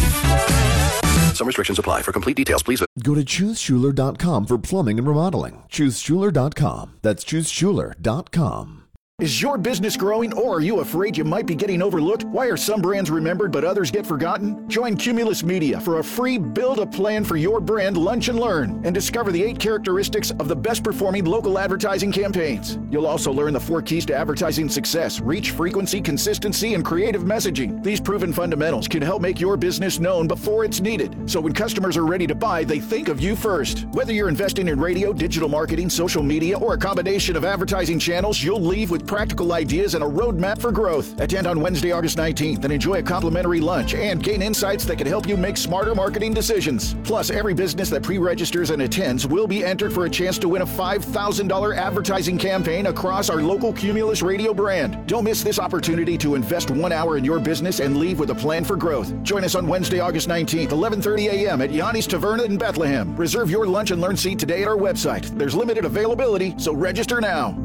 Q: Some restrictions apply. For complete details, please
J: go to choose schuler dot com for plumbing and remodeling. choose schuler dot com. That's choose schuler dot com.
M: Is your business growing, or are you afraid you might be getting overlooked? Why are some brands remembered but others get forgotten? Join Cumulus Media for a free Build a Plan for Your Brand Lunch and Learn, and discover the eight characteristics of the best performing local advertising campaigns. You'll also learn the four keys to advertising success: reach, frequency, consistency, and creative messaging. These proven fundamentals can help make your business known before it's needed, so when customers are ready to buy, they think of you first. Whether you're investing in radio, digital marketing, social media, or a combination of advertising channels, you'll leave with practical ideas and a roadmap for growth. Attend on Wednesday, August nineteenth, and enjoy a complimentary lunch and gain insights that can help you make smarter marketing decisions. Plus, every business that pre-registers and attends will be entered for a chance to win a five thousand dollars advertising campaign across our local Cumulus Radio brand. Don't miss this opportunity to invest one hour in your business and leave with a plan for growth. Join us on Wednesday, August nineteenth, eleven thirty a.m. at Yanni's Taverna in Bethlehem. Reserve your lunch and learn seat today at our website. There's limited availability, so register now.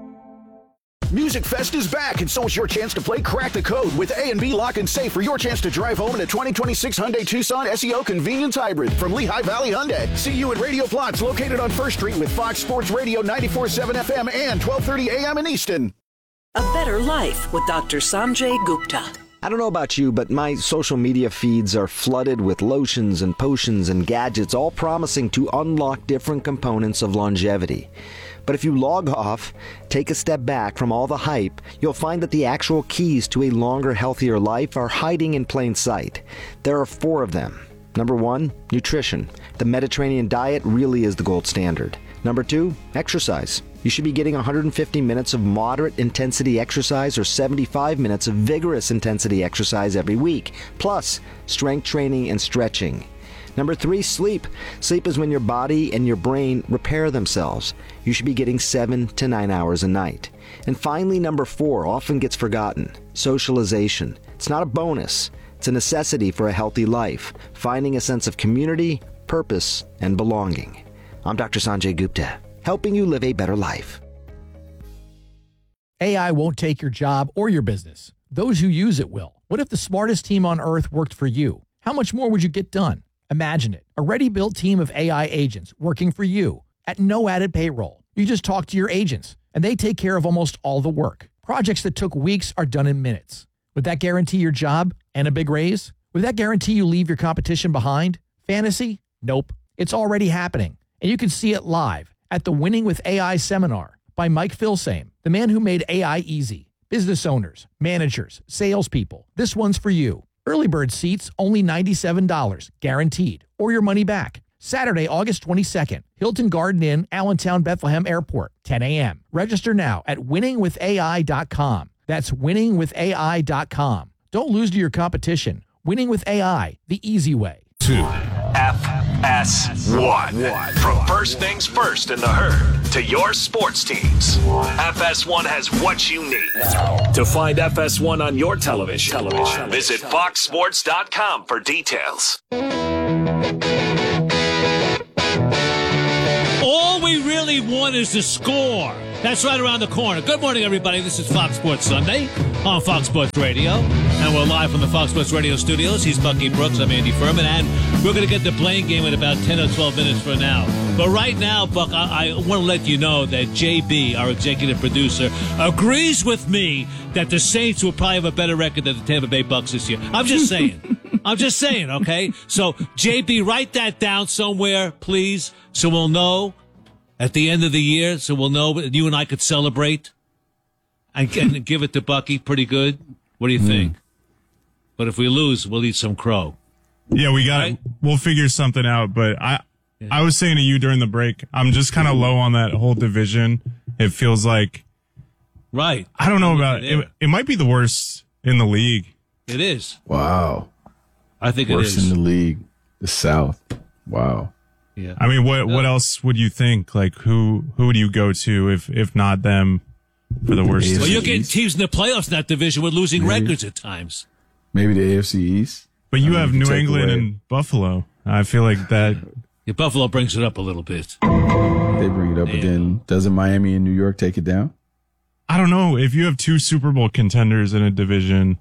M: Music Fest is back, and so is your chance to play Crack the Code with A and B Lock and Safe for your chance to drive home in a twenty twenty-six Hyundai Tucson S E O Convenience Hybrid from Lehigh Valley Hyundai. See you at Radio Plots, located on First Street with Fox Sports Radio ninety-four point seven F M and twelve thirty a m in Easton.
Y: A better life with Doctor Sanjay Gupta.
Z: I don't know about you, but my social media feeds are flooded with lotions and potions and gadgets, all promising to unlock different components of longevity. But if you log off, take a step back from all the hype, you'll find that the actual keys to a longer, healthier life are hiding in plain sight. There are four of them. Number one, nutrition. The Mediterranean diet really is the gold standard. Number two, exercise. You should be getting one hundred fifty minutes of moderate intensity exercise or seventy-five minutes of vigorous intensity exercise every week, plus strength training and stretching. Number three, sleep. Sleep is when your body and your brain repair themselves. You should be getting seven to nine hours a night. And finally, number four, often gets forgotten, socialization. It's not a bonus. It's a necessity for a healthy life, finding a sense of community, purpose, and belonging. I'm Doctor Sanjay Gupta, helping you live a better life.
D: A I won't take your job or your business. Those who use it will. What if the smartest team on earth worked for you? How much more would you get done? Imagine it. A ready-built team of A I agents working for you at no added payroll. You just talk to your agents, and they take care of almost all the work. Projects that took weeks are done in minutes. Would that guarantee your job and a big raise? Would that guarantee you leave your competition behind? Fantasy? Nope. It's already happening, and you can see it live at the Winning with A I seminar by Mike Filsame, the man who made A I easy. Business owners, managers, salespeople, this one's for you. Early bird seats, only ninety-seven dollars, guaranteed, or your money back. Saturday, August twenty-second, Hilton Garden Inn, Allentown, Bethlehem Airport, ten a m Register now at winning with A I dot com. That's winning with A I dot com. Don't lose to your competition. Winning with A I, the easy way.
Q: Two. F S one. From first things first in the herd to your sports teams, F S one has what you need. To find F S one on your television, television. Visit fox sports dot com for details.
C: we really want is the score. That's right around the corner. Good morning, everybody. This is Fox Sports Sunday on Fox Sports Radio. And we're live from the Fox Sports Radio studios. He's Bucky Brooks. I'm Andy Furman. And we're going to get the Blaine game in about ten or twelve minutes from now. But right now, Buck, I, I want to let you know that J B, our executive producer, agrees with me that the Saints will probably have a better record than the Tampa Bay Bucks this year. I'm just saying. I'm just saying, okay? So, J B, write that down somewhere, please, so we'll know at the end of the year, so we'll know you and I could celebrate and, and give it to Bucky pretty good. What do you think? Mm. But if we lose, we'll eat some crow.
B: Yeah, we got right? We'll figure something out, but I yeah. I was saying to you during the break, I'm just kind of low on that whole division. It feels like
C: Right.
B: I don't know about it. It, it might be the worst in the league.
C: It is.
A: Wow.
C: I think
A: worst
C: it is.
A: in the league. The South. Wow.
C: Yeah.
B: I mean, what what else would you think? Like, who who would you go to if if not them for the worst?
C: Well, you're getting teams in the playoffs in that division with losing Maybe. records at times.
A: Maybe the A F C East.
B: But you I have New England away. and Buffalo. I feel like that.
C: Yeah, Buffalo brings it up a little bit.
A: They bring it up, but then doesn't Miami and New York take it down?
B: I don't know. If you have two Super Bowl contenders in a division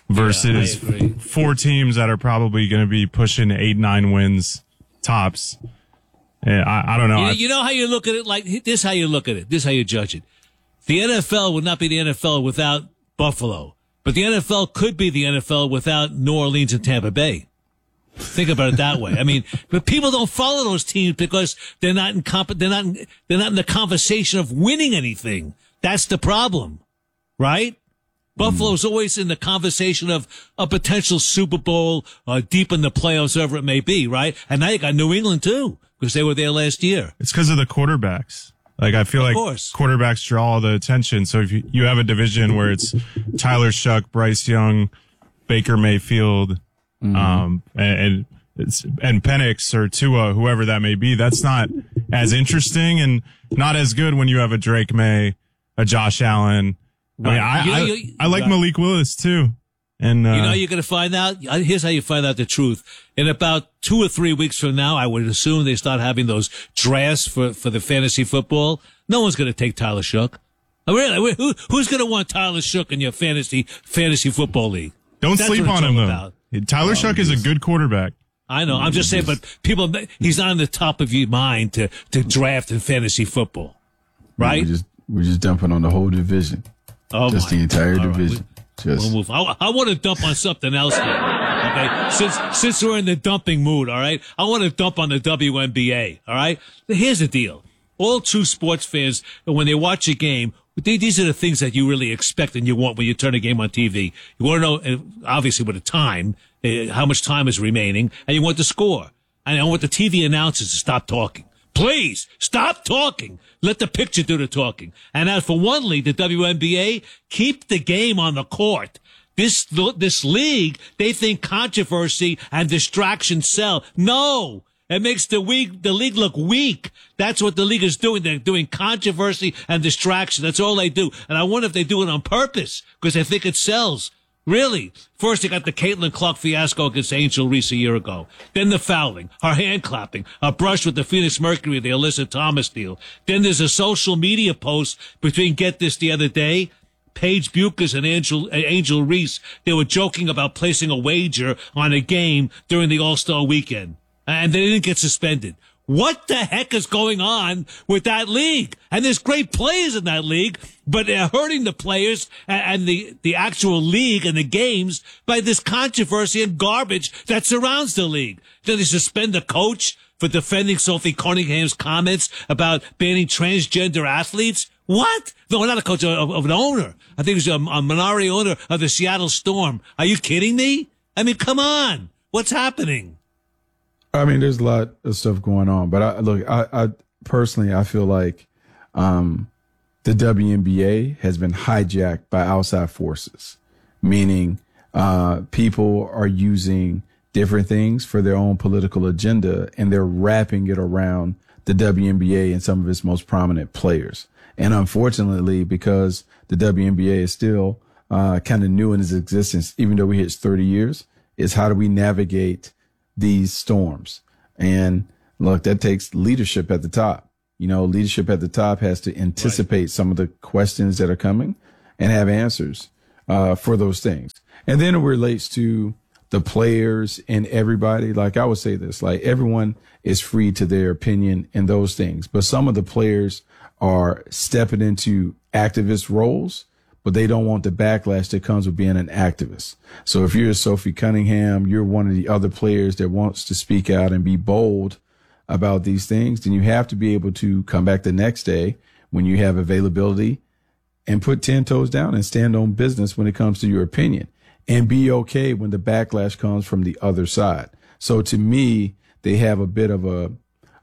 B: versus
C: yeah,
B: four teams that are probably going to be pushing eight, nine wins tops, yeah, I, I don't know.
C: You,
B: I,
C: you know how you look at it? Like this is how you look at it. This is how you judge it. The N F L would not be the N F L without Buffalo. But the N F L could be the N F L without New Orleans and Tampa Bay. Think about it that way. I mean, but people don't follow those teams because they're not in comp- they're not in, they're not in the conversation of winning anything. That's the problem, right? Mm. Buffalo's always in the conversation of a potential Super Bowl, uh, deep in the playoffs, whatever it may be, right? And now you got New England too because they were there last year.
B: It's because of the quarterbacks. Like, I feel
C: of
B: like
C: course.
B: quarterbacks draw all the attention. So if you, you have a division where it's Tyler Shuck, Bryce Young, Baker Mayfield, mm-hmm. um, and, and it's, and Penix or Tua, whoever that may be, that's not as interesting and not as good when you have a Drake May, a Josh Allen.
C: Right.
B: I mean, I,
C: you,
B: I,
C: you,
B: I like
C: right.
B: Malik Willis too. And, uh,
C: you know, you're going to find out. Here's how you find out the truth. In about two or three weeks from now, I would assume they start having those drafts for, for the fantasy football. No one's going to take Tyler Shuck. Oh, really? Who, who's going to want Tyler Shuck in your fantasy fantasy football league?
B: Don't
C: That's
B: sleep on him, though.
C: About.
B: Tyler oh, Shuck is a good quarterback.
C: I know. I'm just saying, but people, he's not on the top of your mind to, to draft in fantasy football. Right?
A: We're just, we're just dumping on the whole division.
C: Oh,
A: just
C: my.
A: the entire
C: All
A: division.
C: Right.
A: Just.
C: We'll move. I, I want to dump on something else here. Okay, since since we're in the dumping mood, all right. I want to dump on the W N B A. All right. Here's the deal: all true sports fans, when they watch a game, they, these are the things that you really expect and you want when you turn a game on T V. You want to know, obviously, with the time, how much time is remaining, and you want the score, and I want the T V announcers to stop talking. Please stop talking. Let the picture do the talking. And as for one league, the W N B A, keep the game on the court. This, this league, they think controversy and distraction sell. No. It makes the weak, the league look weak. That's what the league is doing. They're doing controversy and distraction. That's all they do. And I wonder if they do it on purpose because they think it sells. Really? First, they got the Caitlin Clark fiasco against Angel Reese a year ago. Then the fouling, her hand clapping, a brush with the Phoenix Mercury, the Alyssa Thomas deal. Then there's a social media post between, get this, the other day, Paige Buchers and Angel, Angel Reese. They were joking about placing a wager on a game during the All-Star weekend. And they didn't get suspended. What the heck is going on with that league? And there's great players in that league, but they're hurting the players and the, the actual league and the games by this controversy and garbage that surrounds the league. Did they suspend the coach for defending Sophie Cunningham's comments about banning transgender athletes? What? No, not a coach, of, of an owner. I think it was a, a minority owner of the Seattle Storm. Are you kidding me? I mean, come on. What's happening?
A: I mean, there's a lot of stuff going on, but I look, I, I personally, I feel like, um, the W N B A has been hijacked by outside forces, meaning, uh, people are using different things for their own political agenda and they're wrapping it around the W N B A and some of its most prominent players. And unfortunately, because the W N B A is still, uh, kind of new in its existence, even though we hit thirty years, is how do we navigate these storms? And look, that takes leadership at the top. You know, leadership at the top has to anticipate right. some of the questions that are coming and have answers uh, for those things. And then it relates to the players and everybody. Like I would say this, like everyone is free to their opinion and those things. But some of the players are stepping into activist roles, but they don't want the backlash that comes with being an activist. So if you're Sophie Cunningham, you're one of the other players that wants to speak out and be bold about these things, then you have to be able to come back the next day when you have availability and put ten toes down and stand on business when it comes to your opinion and be okay when the backlash comes from the other side. So to me, they have a bit of a,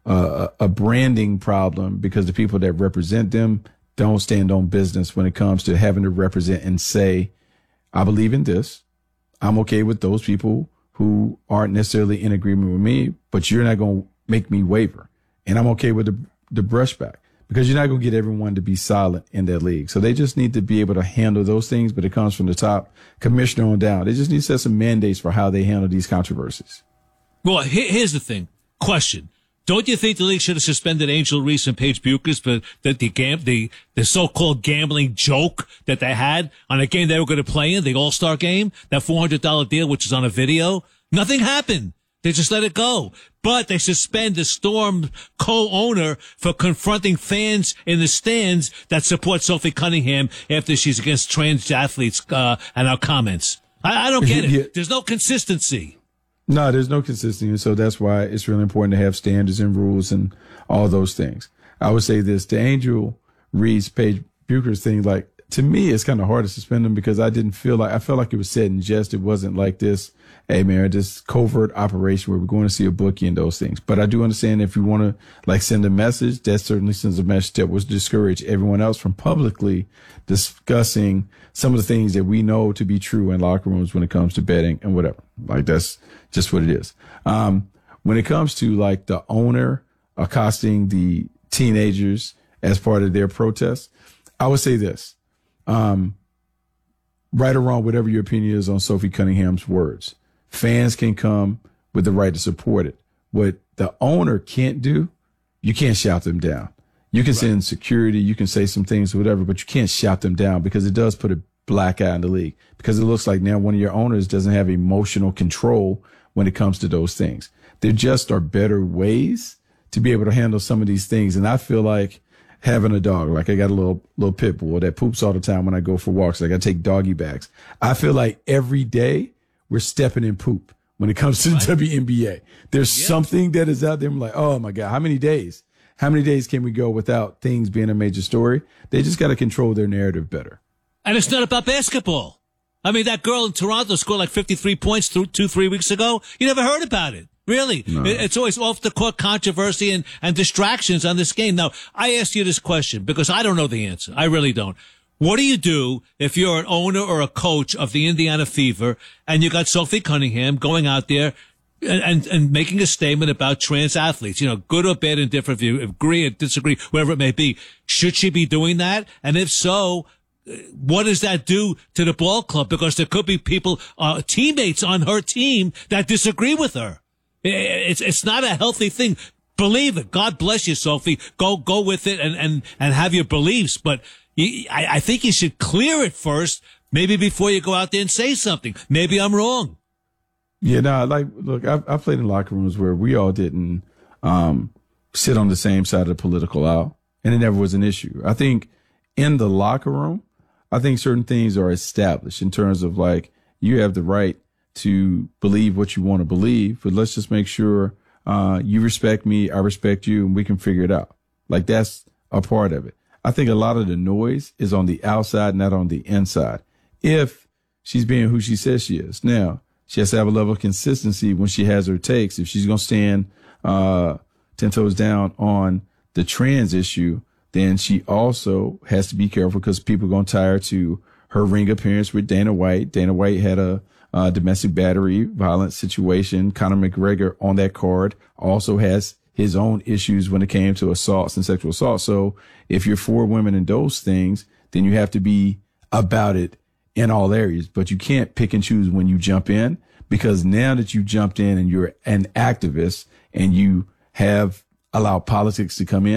A: a, a branding problem because the people that represent them don't stand on business when it comes to having to represent and say, I believe in this. I'm okay with those people who aren't necessarily in agreement with me, but you're not going to make me waver. And I'm okay with the, the brushback because you're not going to get everyone to be silent in that league. So they just need to be able to handle those things, but it comes from the top commissioner on down. They just need to set some mandates for how they handle these controversies.
C: Well, here's the thing. Question. Don't you think the league should have suspended Angel Reese and Paige Buchers for the, the, gam- the, the so-called gambling joke that they had on a game they were going to play in, the All-Star game, that four hundred dollars deal, which is on a video? Nothing happened. They just let it go. But they suspend the Storm co-owner for confronting fans in the stands that support Sophie Cunningham after she's against trans athletes uh, and our comments. I, I don't get it. Yeah. There's no consistency.
A: No, there's no consistency. So that's why it's really important to have standards and rules and all those things. I would say this, the Angel Reese, Paige Buchers thing, like, to me, it's kind of hard to suspend them because I didn't feel like, I felt like it was said in jest. It wasn't like this, hey man, this covert operation where we're going to see a bookie and those things. But I do understand if you want to like send a message, that certainly sends a message that was discourage everyone else from publicly discussing some of the things that we know to be true in locker rooms when it comes to betting and whatever. Like that's just what it is. Um, when it comes to like the owner accosting the teenagers as part of their protest, I would say this. Um, right or wrong, whatever your opinion is on Sophie Cunningham's words, fans can come with the right to support it. What the owner can't do, you can't shout them down. You can right. send security, you can say some things or whatever, but you can't shout them down because it does put a black eye in the league because it looks like now one of your owners doesn't have emotional control when it comes to those things. There just are better ways to be able to handle some of these things. And I feel like having a dog, like I got a little little pit bull that poops all the time when I go for walks. Like I take doggy bags. I feel like every day we're stepping in poop when it comes to right. the W N B A. There's yeah. something that is out there. I'm like, oh my God, how many days? How many days can we go without things being a major story? They just got to control their narrative better.
C: And it's not about basketball. I mean, that girl in Toronto scored like fifty-three points two, two three weeks ago. You never heard about it. Really? No. It's always off the court controversy and, and distractions on this game. Now, I asked you this question because I don't know the answer. I really don't. What do you do if you're an owner or a coach of the Indiana Fever and you got Sophie Cunningham going out there and, and, and making a statement about trans athletes, you know, good or bad, indifferent, if you agree or disagree, whatever it may be. Should she be doing that? And if so, what does that do to the ball club? Because there could be people, uh, teammates on her team that disagree with her. It's it's not a healthy thing. Believe it. God bless you, Sophie. Go go with it and and and have your beliefs. But you, I, I think you should clear it first, maybe before you go out there and say something. Maybe I'm wrong.
A: Yeah, no. Like, look, I, I played in locker rooms where we all didn't um, sit on the same side of the political aisle, and it never was an issue. I think in the locker room, I think certain things are established in terms of like you have the right to believe what you want to believe, but let's just make sure uh, you respect me, I respect you, and we can figure it out. Like that's a part of it. I think a lot of the noise is on the outside, not on the inside. If she's being who she says she is. Now, she has to have a level of consistency when she has her takes. If she's going to stand uh, ten toes down on the trans issue, then she also has to be careful because people are going to tie her to her ring appearance with Dana White. Dana White had a Uh, domestic battery, violent situation. Conor McGregor on that card also has his own issues when it came to assaults and sexual assault. So if you're for women in those things, then you have to be about it in all areas. But you can't pick and choose when you jump in because now that you jumped in and you're an activist and you have allowed politics to come in,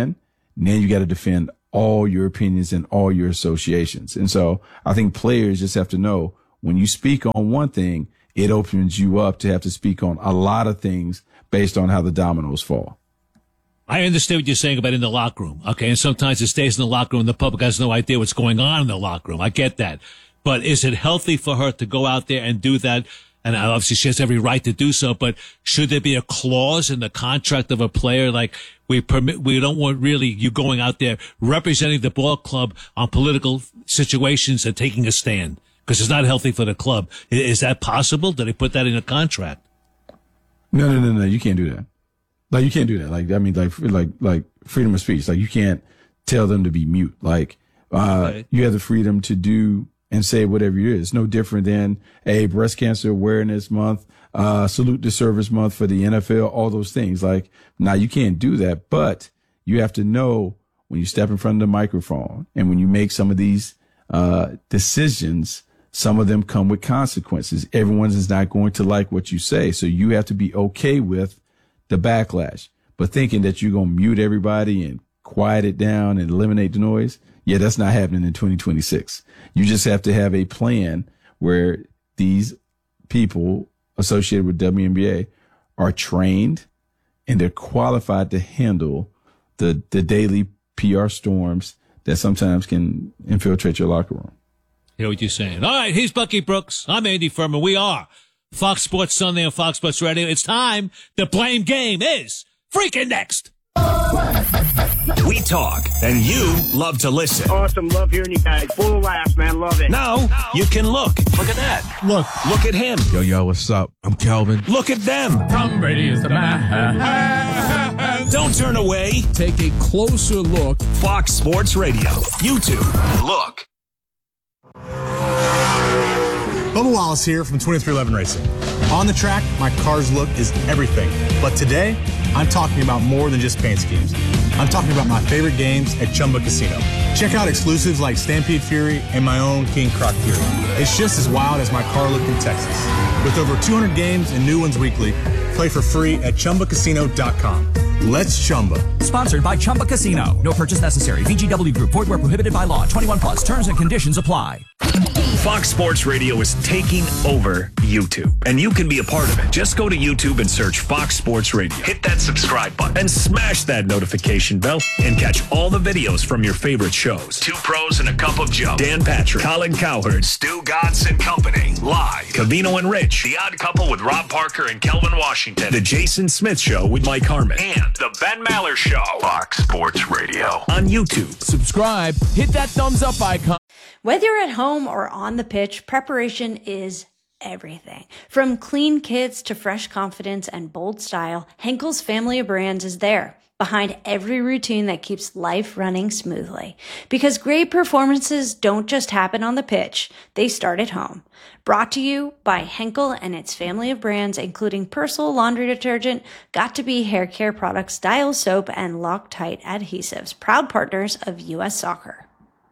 A: And then you got to defend all your opinions and all your associations. And so I think players just have to know when you speak on one thing, it opens you up to have to speak on a lot of things based on how the dominoes fall.
C: I understand what you're saying about in the locker room. Okay. And sometimes it stays in the locker room. The public has no idea what's going on in the locker room. I get that. But is it healthy for her to go out there and do that? And obviously she has every right to do so, but should there be a clause in the contract of a player like we permit, we don't want really you going out there representing the ball club on political situations and taking a stand because it's not healthy for the club. Is that possible? Did they put that in a contract?
A: No, no, no, no. You can't do that. Like, you can't do that. Like, I mean, like, like, like freedom of speech. Like, you can't tell them to be mute. Like, uh, okay. You have the freedom to do and say whatever it is. It's no different than a breast cancer awareness month, uh, salute to service month for the N F L, all those things. Like, now you can't do that, but you have to know when you step in front of the microphone and when you make some of these, uh, decisions, some of them come with consequences. Everyone is not going to like what you say. So you have to be okay with the backlash, but thinking that you're going to mute everybody and quiet it down and eliminate the noise. Yeah, that's not happening in twenty twenty-six. You just have to have a plan where these people associated with W N B A are trained and they're qualified to handle the, the daily P R storms that sometimes can infiltrate your locker room.
C: You know what you're saying. All right, he's Bucky Brooks. I'm Andy Furman. We are Fox Sports Sunday on Fox Sports Radio. It's time. The blame game is freaking next.
Q: We talk, and you love to listen.
K: Awesome. Love hearing you guys. Full of laughs, man. Love it.
Q: Now, you can look. Look at that.
L: Look.
Q: Look at him.
L: Yo, yo, what's up? I'm Kelvin.
Q: Look at them.
L: Tom Brady is the man.
Q: Don't turn away.
L: Take a closer look.
Q: Fox Sports Radio. YouTube. Look.
G: Bubba Wallace here from twenty-three eleven Racing. On the track, my car's look is everything. But today, I'm talking about more than just paint schemes. I'm talking about my favorite games at Chumba Casino. Check out exclusives like Stampede Fury and my own King Croc Fury. It's just as wild as my car look in Texas. With over two hundred games and new ones weekly, play for free at Chumba Casino dot com. Let's Chumba.
H: Sponsored by Chumba Casino. No purchase necessary. V G W Group. Void where prohibited by law. twenty-one plus. Terms and conditions apply.
Q: Fox Sports Radio is taking over YouTube, and you can be a part of it. Just go to YouTube and search Fox Sports Radio. Hit that subscribe button and smash that notification bell and catch all the videos from your favorite shows. Two Pros and a Cup of Joe. Dan Patrick, Colin Cowherd, Stu Godson and Company. Live. Cavino and Rich. The Odd Couple with Rob Parker and Kelvin Washington. The Jason Smith Show with Mike Harmon. And The Ben Maller Show. Fox Sports Radio. On YouTube.
L: Subscribe. Hit that thumbs up icon.
N: Whether you're at home or on the pitch, preparation is everything. From clean kits to fresh confidence and bold style, Henkel's family of brands is there, behind every routine that keeps life running smoothly. Because great performances don't just happen on the pitch, they start at home. Brought to you by Henkel and its family of brands, including Persil laundry detergent, Got2b hair care products, Dial soap, and Loctite adhesives, proud partners of U S Soccer.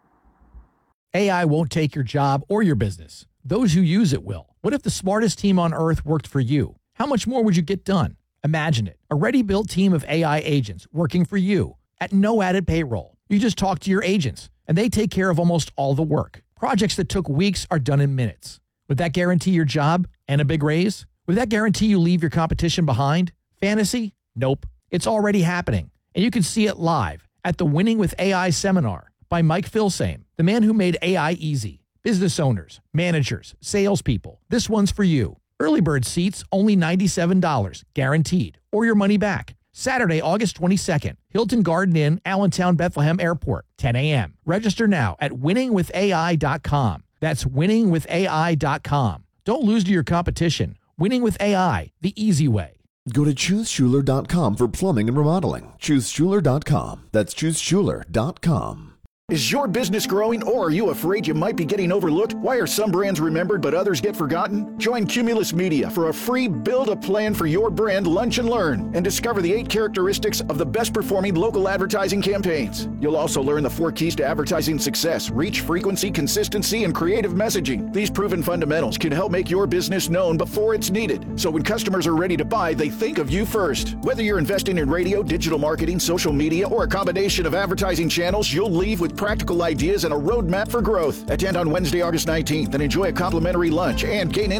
D: A I won't take your job or your business. Those who use it will. What if the smartest team on earth worked for you? How much more would you get done? Imagine it. A ready-built team of A I agents working for you at no added payroll. You just talk to your agents, and they take care of almost all the work. Projects that took weeks are done in minutes. Would that guarantee your job and a big raise? Would that guarantee you leave your competition behind? Fantasy? Nope. It's already happening, and you can see it live at the Winning with A I seminar by Mike Filsame, the man who made A I easy. Business owners, managers, salespeople. This one's for you. Early bird seats, only ninety-seven dollars, guaranteed, or your money back. Saturday, August twenty-second, Hilton Garden Inn, Allentown, Bethlehem Airport, ten a.m. Register now at winning with A I dot com. That's winning with A I dot com. Don't lose to your competition. Winning with A I, the easy way.
J: Go to choose schuler dot com for plumbing and remodeling. choose schuler dot com. That's choose schuler dot com.
M: Is your business growing, or are you afraid you might be getting overlooked? Why are some brands remembered but others get forgotten? Join Cumulus Media for a free Build a Plan for Your Brand Lunch and Learn and discover the eight characteristics of the best performing local advertising campaigns. You'll also learn the four keys to advertising success: reach, frequency, consistency, and creative messaging. These proven fundamentals can help make your business known before it's needed, so when customers are ready to buy, they think of you first. Whether you're investing in radio, digital marketing, social media, or a combination of advertising channels, you'll leave with practical ideas and a roadmap for growth. Attend on Wednesday, August nineteenth and enjoy a complimentary lunch and gain